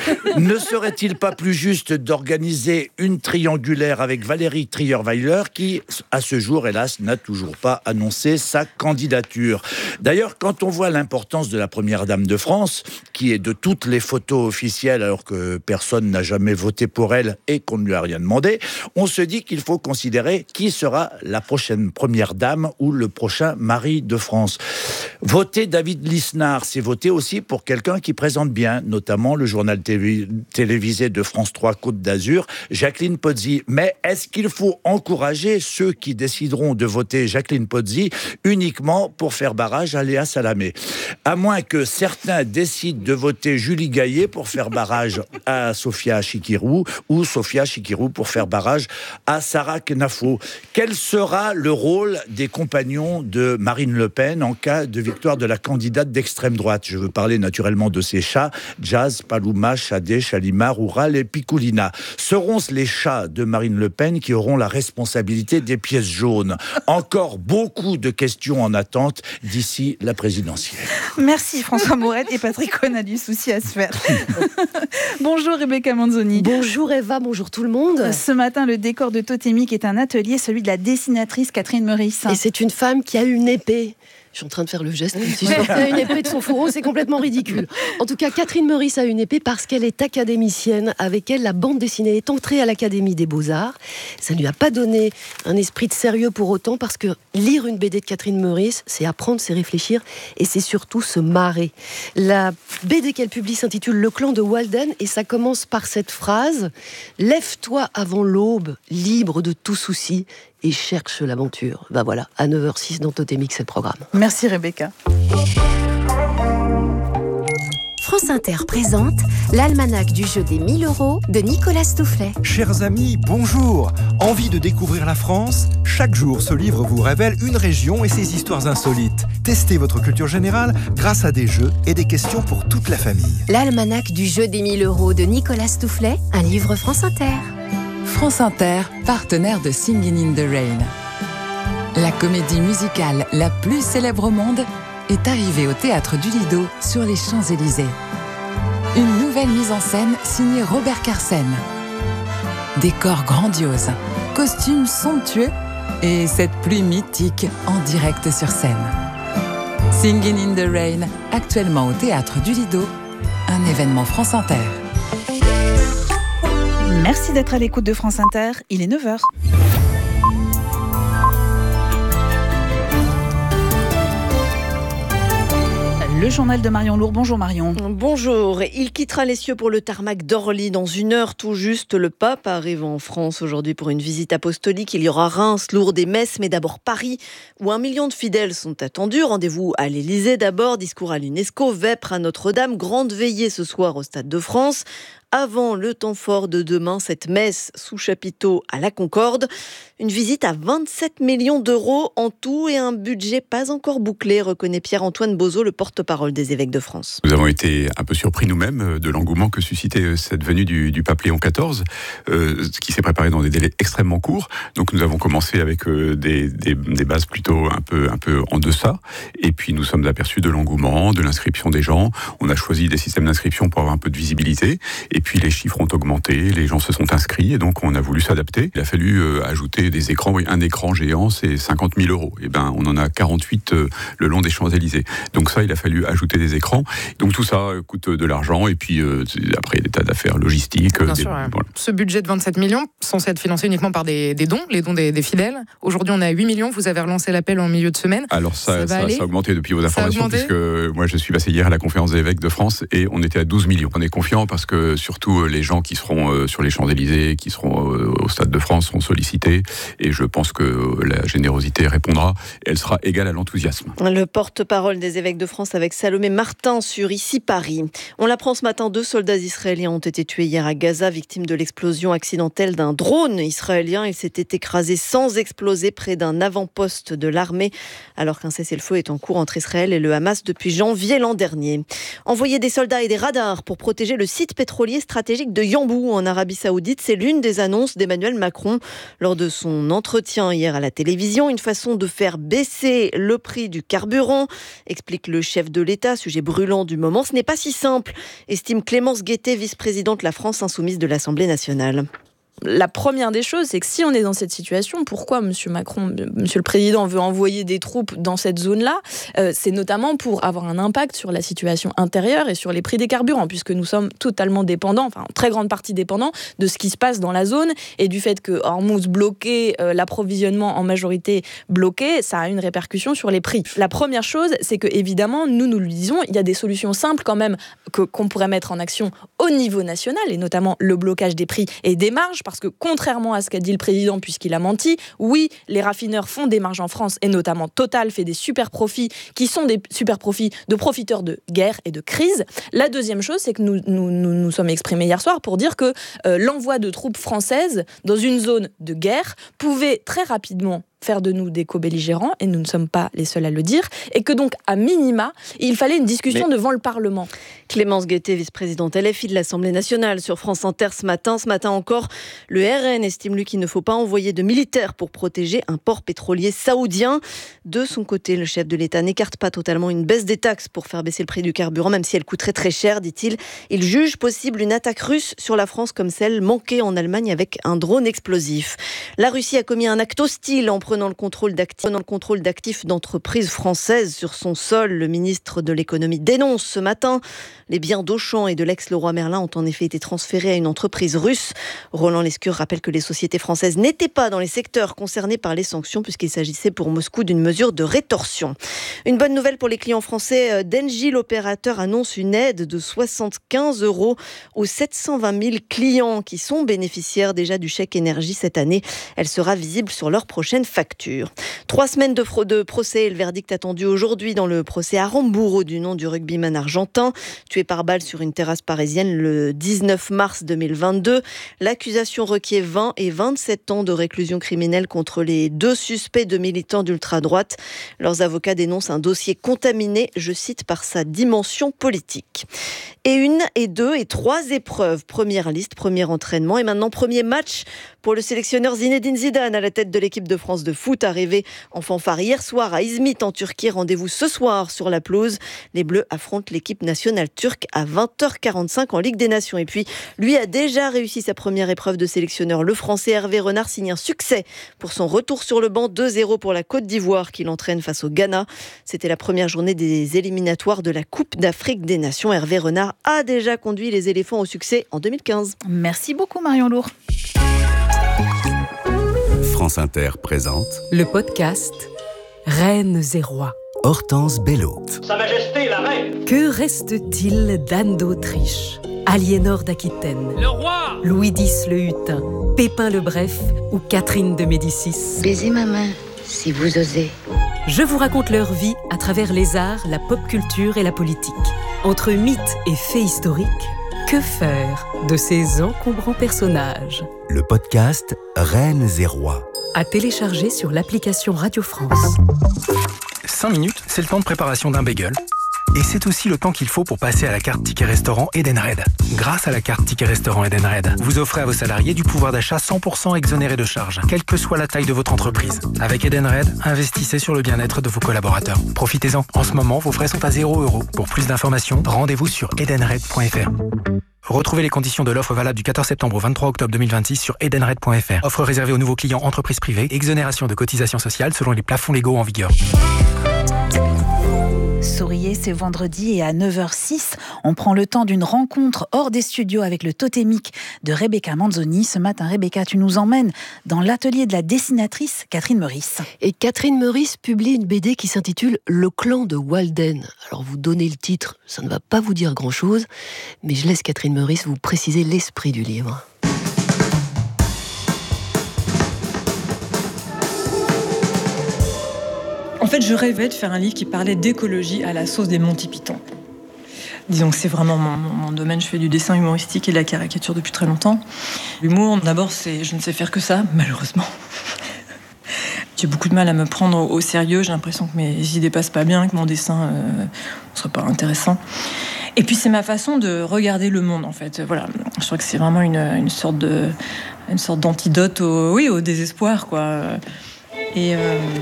Ne serait-il pas plus juste d'organiser une triangulaire avec Valérie Trierweiler, qui, à ce jour, hélas, n'a toujours pas annoncé sa candidature ? D'ailleurs, quand on voit l'importance de la première dame de France, qui est de toutes les photos officielles, alors que personne n'a jamais voté pour elle et qu'on ne lui a rien demandé, on se dit qu'il faut considérer qui sera la prochaine première dame ou le prochain mari de France. Voter David Lisnard, c'est voter aussi pour quelqu'un qui présente bien, notamment le journal télévisé de France 3 Côte d'Azur, Jacqueline Pozzi. Mais est-ce qu'il faut encourager ceux qui décideront de voter Jacqueline Pozzi uniquement pour faire barrage à Léa Salamé ? À moins que certains décident de voter Julie Gaillet pour faire barrage à Sophia Chikirou ou Sophia Chikirou pour faire barrage à Sarah Knafo. Quel sera le rôle des compagnons de Marine Le Pen en cas de victoire de la candidate d'extrême droite ? Je veux parler naturellement de ses chats, Jazz, Paluma, Shadé, Chalimar, Oural et Piccoulina. Seront-ce les chats de Marine Le Pen qui auront la responsabilité des pièces jaunes ? Encore beaucoup de questions en attente d'ici la présidentielle. Merci François Morel, et Patrick Cohen a du souci à se faire. Bonjour Rebecca Manzoni. Bonjour Eva, bonjour tout le monde. Ce matin, le décor de Totémique est un atelier, celui de la dessinatrice Catherine Meurice. Et c'est une femme qui a une épée. Je suis en train de faire le geste comme si je sortais une épée de son fourreau, c'est complètement ridicule. En tout cas, Catherine Meurice a une épée parce qu'elle est académicienne. Avec elle, la bande dessinée est entrée à l'Académie des Beaux-Arts. Ça ne lui a pas donné un esprit de sérieux pour autant, parce que lire une BD de Catherine Meurice, c'est apprendre, c'est réfléchir et c'est surtout se marrer. La BD qu'elle publie s'intitule Le clan de Walden et ça commence par cette phrase : « Lève-toi avant l'aube, libre de tout souci, et cherche l'aventure. » Ben voilà, à 9h06 dans Totémique, c'est le programme. Merci Rebecca. France Inter présente l'almanach du jeu des 1000 € de Nicolas Stoufflet. Chers amis, bonjour. Envie de découvrir la France ? Chaque jour, ce livre vous révèle une région et ses histoires insolites. Testez votre culture générale grâce à des jeux et des questions pour toute la famille. L'almanach du jeu des 1000 € de Nicolas Stoufflet, un livre France Inter. France Inter, partenaire de Singin' in the Rain. La comédie musicale la plus célèbre au monde est arrivée au Théâtre du Lido sur les Champs-Élysées. Une nouvelle mise en scène signée Robert Carsen. Décor grandiose, costumes somptueux et cette pluie mythique en direct sur scène. Singing in the Rain, actuellement au Théâtre du Lido, un événement France Inter. Merci d'être à l'écoute de France Inter, il est 9h. Le journal de Marion Lourd. Bonjour Marion. Bonjour. Il quittera les cieux pour le tarmac d'Orly dans 1 heure tout juste. Le pape arrive en France aujourd'hui pour une visite apostolique. Il y aura Reims, Lourdes et Metz, mais d'abord Paris, où 1 million de fidèles sont attendus. Rendez-vous à l'Élysée d'abord, discours à l'UNESCO, vêpres à Notre-Dame, grande veillée ce soir au Stade de France. Avant le temps fort de demain, cette messe sous chapiteau à la Concorde. Une visite à 27 millions d'euros en tout et un budget pas encore bouclé, reconnaît Pierre-Antoine Bozo, le porte-parole des évêques de France. Nous avons été un peu surpris nous-mêmes de l'engouement que suscitait cette venue du pape Léon XIV, qui s'est préparé dans des délais extrêmement courts. Donc nous avons commencé avec des bases plutôt un peu en deçà, et puis nous sommes aperçus de l'engouement, de l'inscription des gens. On a choisi des systèmes d'inscription pour avoir un peu de visibilité. Et puis les chiffres ont augmenté, les gens se sont inscrits et donc on a voulu s'adapter. Il a fallu ajouter des écrans. Oui, un écran géant, c'est 50 000 €. Et ben, on en a 48 le long des Champs-Élysées. Donc ça, il a fallu ajouter des écrans. Donc tout ça coûte de l'argent. Et puis après, des tas d'affaires logistiques. Bien sûr, voilà. Ce budget de 27 millions, censé être financé uniquement par des dons, les dons des fidèles. Aujourd'hui, on est à 8 millions. Vous avez relancé l'appel en milieu de semaine. Alors ça a augmenté depuis vos informations, puisque moi, je suis passé hier à la conférence des évêques de France et on était à 12 millions. On est confiant parce que surtout les gens qui seront sur les Champs-Élysées, qui seront au Stade de France seront sollicités et je pense que la générosité répondra. Elle sera égale à l'enthousiasme. Le porte-parole des évêques de France avec Salomé Martin sur Ici Paris. On l'apprend ce matin, 2 soldats israéliens ont été tués hier à Gaza, victimes de l'explosion accidentelle d'un drone israélien. Il s'était écrasé sans exploser près d'un avant-poste de l'armée, alors qu'un cessez-le-feu est en cours entre Israël et le Hamas depuis janvier l'an dernier. Envoyer des soldats et des radars pour protéger le site pétrolier stratégique de Yanbu en Arabie Saoudite, c'est l'une des annonces d'Emmanuel Macron lors de son entretien hier à la télévision. Une façon de faire baisser le prix du carburant, explique le chef de l'État, sujet brûlant du moment. Ce n'est pas si simple, estime Clémence Guettet, vice-présidente La France Insoumise de l'Assemblée nationale. La première des choses, c'est que si on est dans cette situation, pourquoi Monsieur Macron, Monsieur le Président, veut envoyer des troupes dans cette zone-là, c'est notamment pour avoir un impact sur la situation intérieure et sur les prix des carburants, puisque nous sommes totalement dépendants, enfin en très grande partie dépendants de ce qui se passe dans la zone et du fait que Hormuz bloqué, l'approvisionnement en majorité bloqué, ça a une répercussion sur les prix. La première chose, c'est que évidemment, nous le disons, il y a des solutions simples quand même qu'on pourrait mettre en action au niveau national, et notamment le blocage des prix et des marges, parce que contrairement à ce qu'a dit le président, puisqu'il a menti, oui, les raffineurs font des marges en France, et notamment Total fait des super profits, qui sont des super profits de profiteurs de guerre et de crise. La deuxième chose, c'est que nous sommes exprimés hier soir pour dire que l'envoi de troupes françaises dans une zone de guerre pouvait très rapidement faire de nous des co-belligérants, et nous ne sommes pas les seuls à le dire, et que donc, à minima, il fallait une discussion devant le Parlement. Clémence Guettet, vice-présidente LFI de l'Assemblée nationale, sur France Inter ce matin. Ce matin encore, le RN estime, lui, qu'il ne faut pas envoyer de militaires pour protéger un port pétrolier saoudien. De son côté, le chef de l'État n'écarte pas totalement une baisse des taxes pour faire baisser le prix du carburant, même si elle coûterait très cher, dit-il. Il juge possible une attaque russe sur la France comme celle manquée en Allemagne avec un drone explosif. La Russie a commis un acte hostile en prenant le contrôle d'actifs d'entreprises françaises sur son sol. Le ministre de l'économie dénonce ce matin. Les biens d'Auchan et de l'ex-Leroy Merlin ont en effet été transférés à une entreprise russe. Roland Lescure rappelle que les sociétés françaises n'étaient pas dans les secteurs concernés par les sanctions, puisqu'il s'agissait pour Moscou d'une mesure de rétorsion. Une bonne nouvelle pour les clients français d'Engie. L'opérateur annonce une aide de 75 € aux 720 000 clients qui sont bénéficiaires déjà du chèque énergie cette année. Elle sera visible sur leur prochaine facture. 3 semaines de procès et le verdict attendu aujourd'hui dans le procès Aramburu du nom du rugbyman argentin, tué par balle sur une terrasse parisienne le 19 mars 2022. L'accusation requiert 20 et 27 ans de réclusion criminelle contre les 2 suspects de militants d'ultra-droite. Leurs avocats dénoncent un dossier contaminé, je cite, par sa dimension politique. Et 1 et 2 et 3 épreuves. Première liste, premier entraînement et maintenant premier match pour le sélectionneur Zinedine Zidane à la tête de l'équipe de France de foot, arrivé en fanfare hier soir à Izmit en Turquie. Rendez-vous ce soir sur la pelouse. Les Bleus affrontent l'équipe nationale turque à 20h45 en Ligue des Nations. Et puis, lui a déjà réussi sa première épreuve de sélectionneur. Le Français Hervé Renard signe un succès pour son retour sur le banc, 2-0 pour la Côte d'Ivoire qui l'entraîne face au Ghana. C'était la première journée des éliminatoires de la Coupe d'Afrique des Nations. Hervé Renard a déjà conduit les éléphants au succès en 2015. Merci beaucoup Marion Lourd. France Inter présente le podcast Reines et Rois. Hortense Bello. Sa Majesté la Reine. Que reste-t-il d'Anne d'Autriche, Aliénor d'Aquitaine, Le roi. Louis X le Hutin, Pépin le Bref ou Catherine de Médicis? Baisez ma main, si vous osez. Je vous raconte leur vie à travers les arts, la pop culture et la politique. Entre mythes et faits historiques, que faire de ces encombrants personnages? Le podcast Reines et Rois. À télécharger sur l'application Radio France. 5 minutes, c'est le temps de préparation d'un bagel. Et c'est aussi le temps qu'il faut pour passer à la carte Ticket Restaurant Edenred. Grâce à la carte Ticket Restaurant Edenred, vous offrez à vos salariés du pouvoir d'achat 100% exonéré de charges, quelle que soit la taille de votre entreprise. Avec Edenred, investissez sur le bien-être de vos collaborateurs. Profitez-en. En ce moment, vos frais sont à 0 €. Pour plus d'informations, rendez-vous sur edenred.fr. Retrouvez les conditions de l'offre valable du 14 septembre au 23 octobre 2026 sur edenred.fr. Offre réservée aux nouveaux clients entreprises privées. Exonération de cotisations sociales selon les plafonds légaux en vigueur. Souriez, c'est vendredi et à 9h06, on prend le temps d'une rencontre hors des studios avec le totémique de Rebecca Manzoni. Ce matin, Rebecca, tu nous emmènes dans l'atelier de la dessinatrice Catherine Meurice. Et Catherine Meurice publie une BD qui s'intitule Le clan de Walden. Alors vous donnez le titre, ça ne va pas vous dire grand-chose, mais je laisse Catherine Meurice vous préciser l'esprit du livre. En fait, je rêvais de faire un livre qui parlait d'écologie à la sauce des Monty Python. Disons que c'est vraiment mon domaine. Je fais du dessin humoristique et de la caricature depuis très longtemps. L'humour, d'abord, je ne sais faire que ça, malheureusement. J'ai beaucoup de mal à me prendre au sérieux. J'ai l'impression que mes idées passent pas bien, que mon dessin ne soit pas intéressant. Et puis, c'est ma façon de regarder le monde, en fait. Voilà. Je crois que c'est vraiment une sorte d'antidote au désespoir, quoi. Et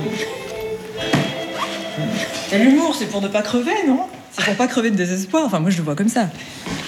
l'humour, c'est pour ne pas crever, non? C'est pour pas crever de désespoir. Enfin, moi, je le vois comme ça.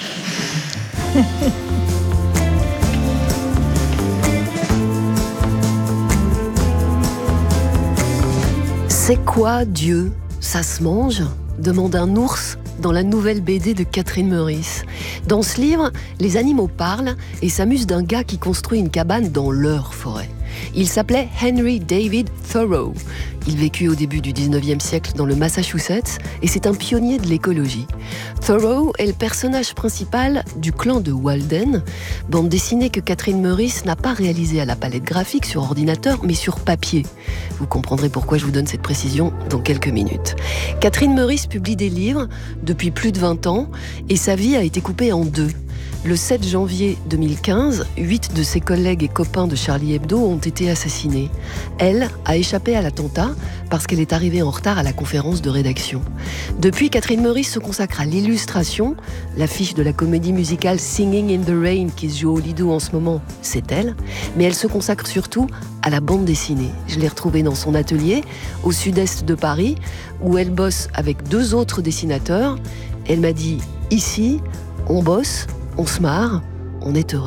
C'est quoi Dieu? Ça se mange? Demande un ours dans la nouvelle BD de Catherine Meurice. Dans ce livre, les animaux parlent et s'amusent d'un gars qui construit une cabane dans leur forêt. Il s'appelait Henry David Thoreau. Il vécut au début du 19e siècle dans le Massachusetts et c'est un pionnier de l'écologie. Thoreau est le personnage principal du clan de Walden, bande dessinée que Catherine Meurice n'a pas réalisée à la palette graphique sur ordinateur mais sur papier. Vous comprendrez pourquoi je vous donne cette précision dans quelques minutes. Catherine Meurice publie des livres depuis plus de 20 ans et sa vie a été coupée en deux. Le 7 janvier 2015, 8 de ses collègues et copains de Charlie Hebdo ont été assassinés. Elle a échappé à l'attentat parce qu'elle est arrivée en retard à la conférence de rédaction. Depuis, Catherine Meurice se consacre à l'illustration. L'affiche de la comédie musicale Singing in the Rain qui se joue au Lido en ce moment, c'est elle. Mais elle se consacre surtout à la bande dessinée. Je l'ai retrouvée dans son atelier au sud-est de Paris où elle bosse avec 2 autres dessinateurs. Elle m'a dit « Ici, on bosse, on se marre, on est heureux. »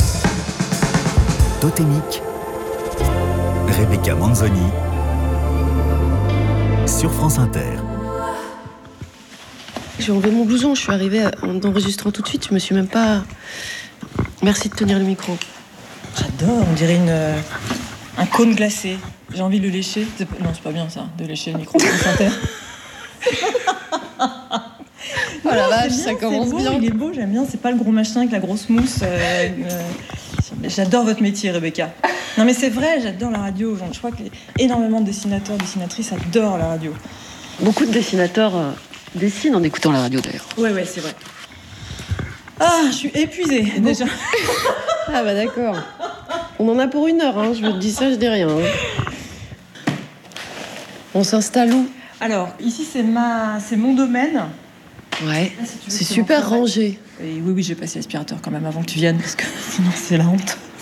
Totémique, Rebecca Manzoni, sur France Inter. J'ai enlevé mon blouson, je suis arrivée en enregistrant tout de suite, je me suis même pas... Merci de tenir le micro. J'adore, on dirait un cône glacé. J'ai envie de le lécher. Non, c'est pas bien ça, de lécher le micro. Oh la vache, ça commence beau, bien. Il est beau, j'aime bien. C'est pas le gros machin avec la grosse mousse. J'adore votre métier, Rebecca. Non, mais c'est vrai, j'adore la radio. Je crois que énormément de dessinateurs, dessinatrices adorent la radio. Beaucoup de dessinateurs dessinent en écoutant la radio d'ailleurs. Ouais, c'est vrai. Ah, je suis épuisée déjà. Ah bah d'accord. On en a pour 1 heure, hein. Je me dis ça, je dis rien. Hein. On s'installe où? Alors, ici c'est mon domaine. Ouais, c'est super rangé. Et oui, j'ai passé l'aspirateur quand même avant que tu viennes, parce que sinon c'est la honte.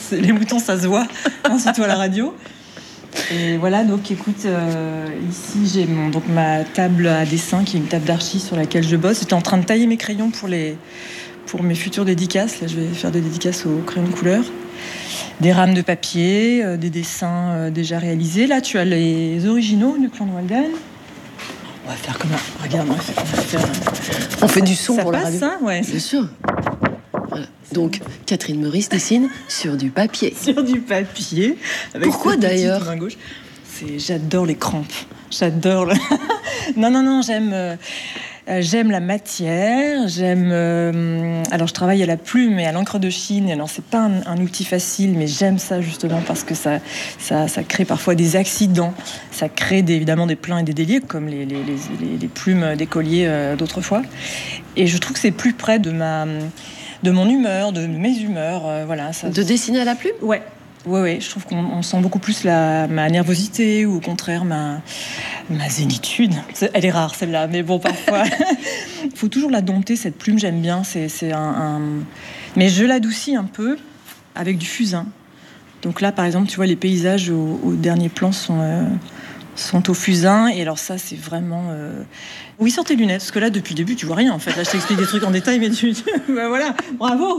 les moutons, ça se voit, surtout à la radio. Et voilà, donc écoute, ici j'ai ma table à dessin, qui est une table d'archi sur laquelle je bosse. J'étais en train de tailler mes crayons pour mes futures dédicaces. Là, je vais faire des dédicaces aux crayons de couleur. Des rames de papier, des dessins déjà réalisés. Là, tu as les originaux du clan de Walden. On va faire comme un... Regarde, on fait du son ça pour passe, la radio. Ça, ouais. Bien sûr. Voilà. Donc, Catherine Meurice dessine sur du papier. Sur du papier. Pourquoi d'ailleurs ? J'adore les crampes. J'adore le... Non, j'aime la matière, alors je travaille à la plume et à l'encre de Chine. Alors c'est pas un outil facile, mais j'aime ça justement parce que ça crée parfois des accidents. Ça crée évidemment des pleins et des déliés, comme les plumes d'écoliers d'autrefois. Et je trouve que c'est plus près de mon humeur, de mes humeurs. Voilà. De dessiner à la plume ? Ouais. Oui, je trouve qu'on sent beaucoup plus ma nervosité ou au contraire ma zénitude. Elle est rare celle-là, mais bon, parfois. Il faut toujours la dompter, cette plume, j'aime bien. Mais je l'adoucis un peu avec du fusain. Donc là, par exemple, tu vois, les paysages au dernier plan sont au fusain. Et alors ça, c'est vraiment... Oui, sors tes lunettes, parce que là, depuis le début, tu vois rien, en fait. Là, je t'explique des trucs en détail, mais ben voilà, bravo.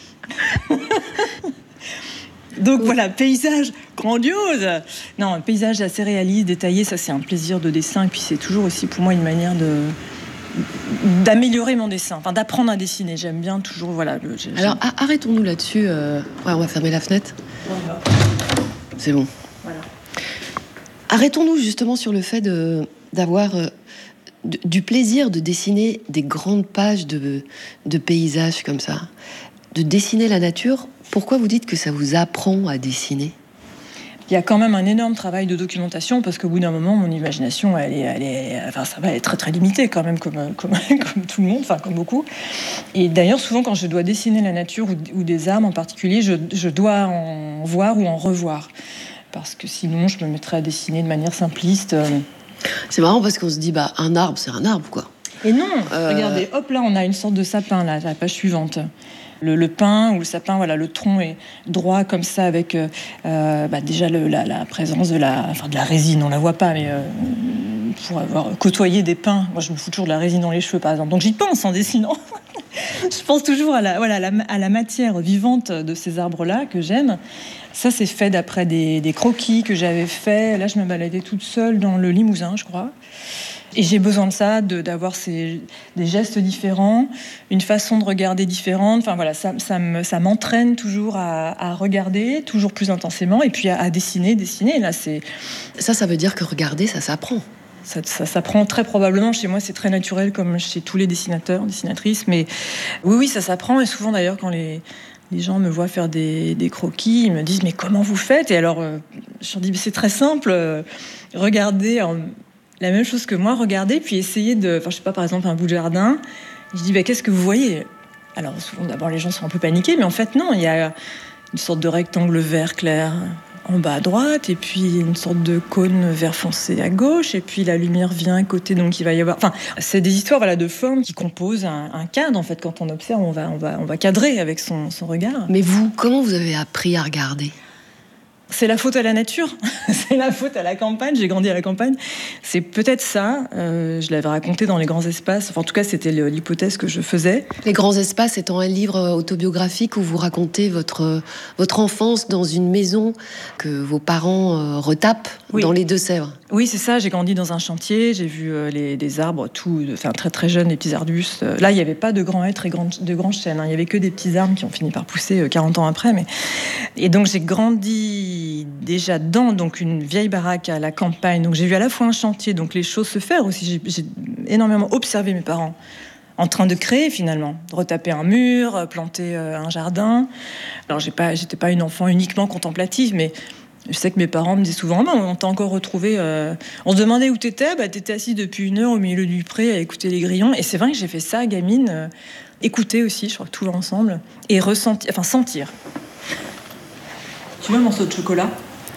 Donc voilà, paysage grandiose. Non, un paysage assez réaliste, détaillé, ça c'est un plaisir de dessin. Et puis c'est toujours aussi pour moi une manière d'améliorer mon dessin, enfin d'apprendre à dessiner. J'aime bien toujours, voilà. Alors arrêtons-nous là-dessus. Ouais, on va fermer la fenêtre. Voilà. C'est bon. Voilà. Arrêtons-nous justement sur le fait d'avoir du plaisir de dessiner des grandes pages de paysages comme ça, de dessiner la nature. Pourquoi vous dites que ça vous apprend à dessiner ? Il y a quand même un énorme travail de documentation parce qu'au bout d'un moment, mon imagination, ça va être très très limitée quand même, comme tout le monde, enfin comme beaucoup. Et d'ailleurs, souvent quand je dois dessiner la nature ou des arbres en particulier, je dois en voir ou en revoir parce que sinon, je me mettrais à dessiner de manière simpliste. C'est marrant parce qu'on se dit, un arbre, c'est un arbre, quoi. Et non, regardez, hop là, on a une sorte de sapin là, la page suivante. Le pin ou le sapin, voilà, le tronc est droit comme ça avec déjà la présence de la résine, on la voit pas, mais pour avoir côtoyé des pins, moi je me fous toujours de la résine dans les cheveux par exemple, donc j'y pense en dessinant. Je pense toujours à la matière vivante de ces arbres-là que j'aime. Ça c'est fait d'après des croquis que j'avais fait. Là je me baladais toute seule dans le Limousin, je crois. Et j'ai besoin de ça, d'avoir des gestes différents, une façon de regarder différente. Enfin voilà, ça m'entraîne toujours à regarder, toujours plus intensément, et puis à dessiner. Là, ça veut dire que regarder, ça s'apprend. Ça s'apprend très probablement. Chez moi, c'est très naturel, comme chez tous les dessinateurs, dessinatrices. Mais oui, ça s'apprend. Et souvent, d'ailleurs, quand les gens me voient faire des croquis, ils me disent « Mais comment vous faites ?» Et alors, je leur dis « C'est très simple. Regardez... » La même chose que moi, regarder, puis essayer je sais pas, par exemple, un bout de jardin. Je dis, qu'est-ce que vous voyez ? Alors, souvent, d'abord, les gens sont un peu paniqués, mais en fait, non, il y a une sorte de rectangle vert clair en bas à droite, et puis une sorte de cône vert foncé à gauche, et puis la lumière vient à côté, donc il va y avoir... Enfin, c'est des histoires de formes qui composent un cadre, en fait. Quand on observe, on va cadrer avec son regard. Mais vous, comment vous avez appris à regarder ? C'est la faute à la nature, c'est la faute à la campagne, j'ai grandi à la campagne. C'est peut-être ça, je l'avais raconté dans Les Grands Espaces, enfin en tout cas c'était l'hypothèse que je faisais. Les Grands Espaces étant un livre autobiographique où vous racontez votre enfance dans une maison que vos parents retapent dans les Deux-Sèvres. Oui, c'est ça, j'ai grandi dans un chantier, j'ai vu des arbres, très très jeunes, des petits arbustes. Là, il n'y avait pas de grands haies, de grands chênes, il n'y avait que des petits arbres qui ont fini par pousser 40 ans après. Et donc j'ai grandi déjà dans une vieille baraque à la campagne, donc j'ai vu à la fois un chantier, donc les choses se faire aussi. J'ai énormément observé mes parents en train de créer finalement, de retaper un mur, planter un jardin. Alors j'étais pas une enfant uniquement contemplative, mais je sais que mes parents me disaient souvent, on t'a encore retrouvé. On se demandait où t'étais, t'étais assise depuis 1 heure au milieu du pré à écouter les grillons. Et c'est vrai que j'ai fait ça, gamine, écouter aussi, je crois que tout ensemble, et sentir. Tu veux un morceau de chocolat?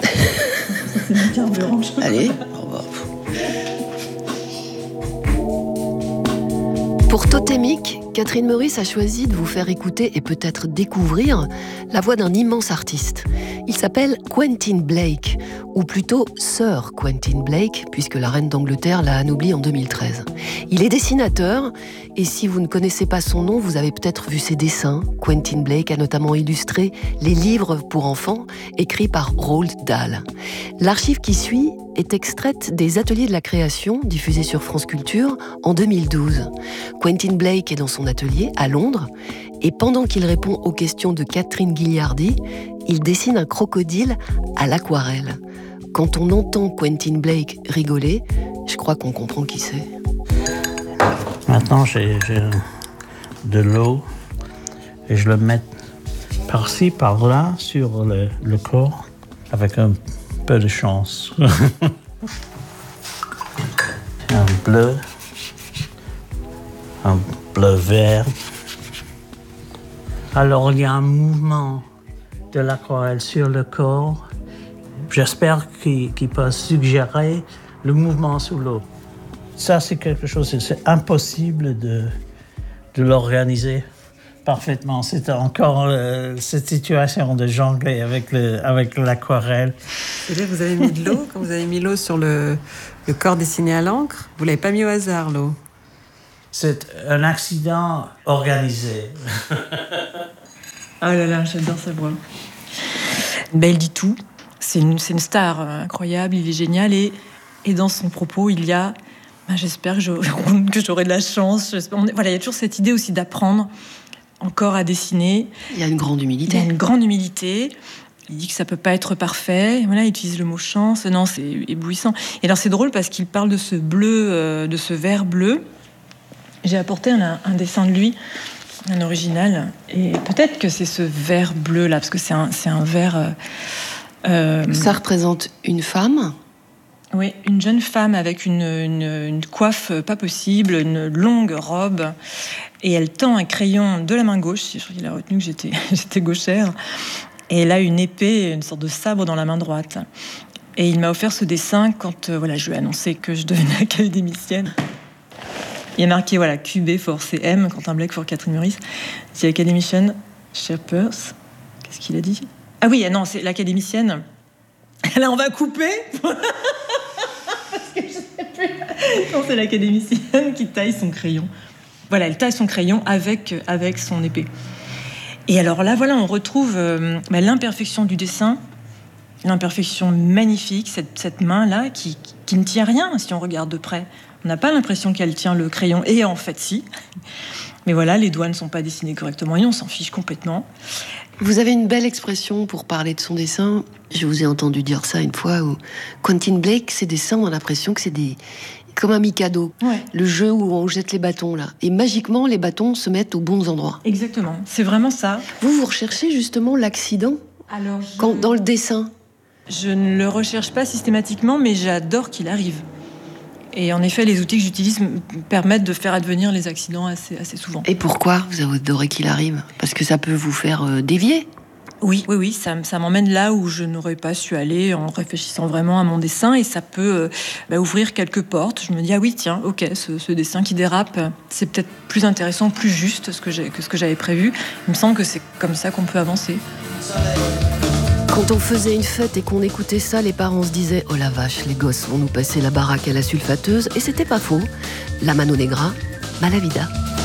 C'est bien blanc. Allez. Pour Totémique, Catherine Meurice a choisi de vous faire écouter et peut-être découvrir la voix d'un immense artiste. Il s'appelle Quentin Blake, ou plutôt Sir Quentin Blake, puisque la reine d'Angleterre l'a anobli en 2013. Il est dessinateur, et si vous ne connaissez pas son nom, vous avez peut-être vu ses dessins. Quentin Blake a notamment illustré les livres pour enfants écrits par Roald Dahl. L'archive qui suit est extraite des Ateliers de la création, diffusés sur France Culture en 2012. Quentin Blake est dans son atelier à Londres, et pendant qu'il répond aux questions de Catherine Guilliardi, il dessine un crocodile à l'aquarelle. Quand on entend Quentin Blake rigoler, je crois qu'on comprend qui c'est. Maintenant, j'ai de l'eau et je le mets par-ci, par-là, sur le corps, avec un peu de chance. Un bleu vert. Alors, il y a un mouvement de l'aquarelle sur le corps. J'espère qu'il peut suggérer le mouvement sous l'eau. Ça, c'est quelque chose, c'est impossible de l'organiser parfaitement. C'est encore cette situation de jongler avec l'aquarelle. C'est-à-dire que vous avez mis de l'eau, quand vous avez mis l'eau sur le corps dessiné à l'encre, vous ne l'avez pas mis au hasard, l'eau. C'est un accident organisé. Oh là là, j'adore sa voix. Ben, il dit tout. C'est une star incroyable, il est génial. Et dans son propos, il y a... Ben, j'espère que j'aurai de la chance. Voilà, il y a toujours cette idée aussi d'apprendre encore à dessiner. Il y a une grande humilité. Il y a une grande humilité. Il dit que ça peut pas être parfait. Voilà, il utilise le mot chance. Non, c'est éblouissant. Et alors c'est drôle parce qu'il parle de ce bleu, de ce vert bleu. J'ai apporté un dessin de lui, un original. Et peut-être que c'est ce vert bleu là, parce que c'est un vert. Ça représente une femme. Oui, une jeune femme avec une coiffe pas possible, une longue robe, et elle tend un crayon de la main gauche. Je crois qu'il a retenu que j'étais gauchère, et elle a une épée, une sorte de sabre dans la main droite. Et il m'a offert ce dessin quand je lui ai annoncé que je devenais académicienne. Il y a marqué QB for CM, Quentin Blake for Catherine Meurice, The Academician Shapers. Qu'est-ce qu'il a dit ? Ah oui, non, c'est l'académicienne. Là, on va couper. Parce que je sais plus. Non, c'est l'académicienne qui taille son crayon. Voilà, elle taille son crayon avec son épée. Et alors là, on retrouve l'imperfection du dessin, l'imperfection magnifique, cette main-là qui ne tient rien si on regarde de près. On n'a pas l'impression qu'elle tient le crayon, et en fait, si. Mais voilà, les doigts ne sont pas dessinés correctement, et on s'en fiche complètement. Vous avez une belle expression pour parler de son dessin. Je vous ai entendu dire ça une fois, où Quentin Blake, ses dessins, on a l'impression que c'est comme un Mikado. Ouais. Le jeu où on jette les bâtons, là. Et magiquement, les bâtons se mettent aux bons endroits. Exactement, c'est vraiment ça. Vous recherchez justement l'accident dans le dessin. Je ne le recherche pas systématiquement, mais j'adore qu'il arrive. Et en effet, les outils que j'utilise me permettent de faire advenir les accidents assez souvent. Et pourquoi vous adorez qu'il arrive ? Parce que ça peut vous faire dévier ? Oui, ça m'emmène là où je n'aurais pas su aller en réfléchissant vraiment à mon dessin, et ça peut ouvrir quelques portes. Je me dis, ah oui, tiens, ok, ce dessin qui dérape, c'est peut-être plus intéressant, plus juste que ce que j'avais prévu. Il me semble que c'est comme ça qu'on peut avancer. Quand on faisait une fête et qu'on écoutait ça, les parents se disaient « Oh la vache, les gosses vont nous passer la baraque à la sulfateuse », et c'était pas faux. La Mano Negra, Malavida.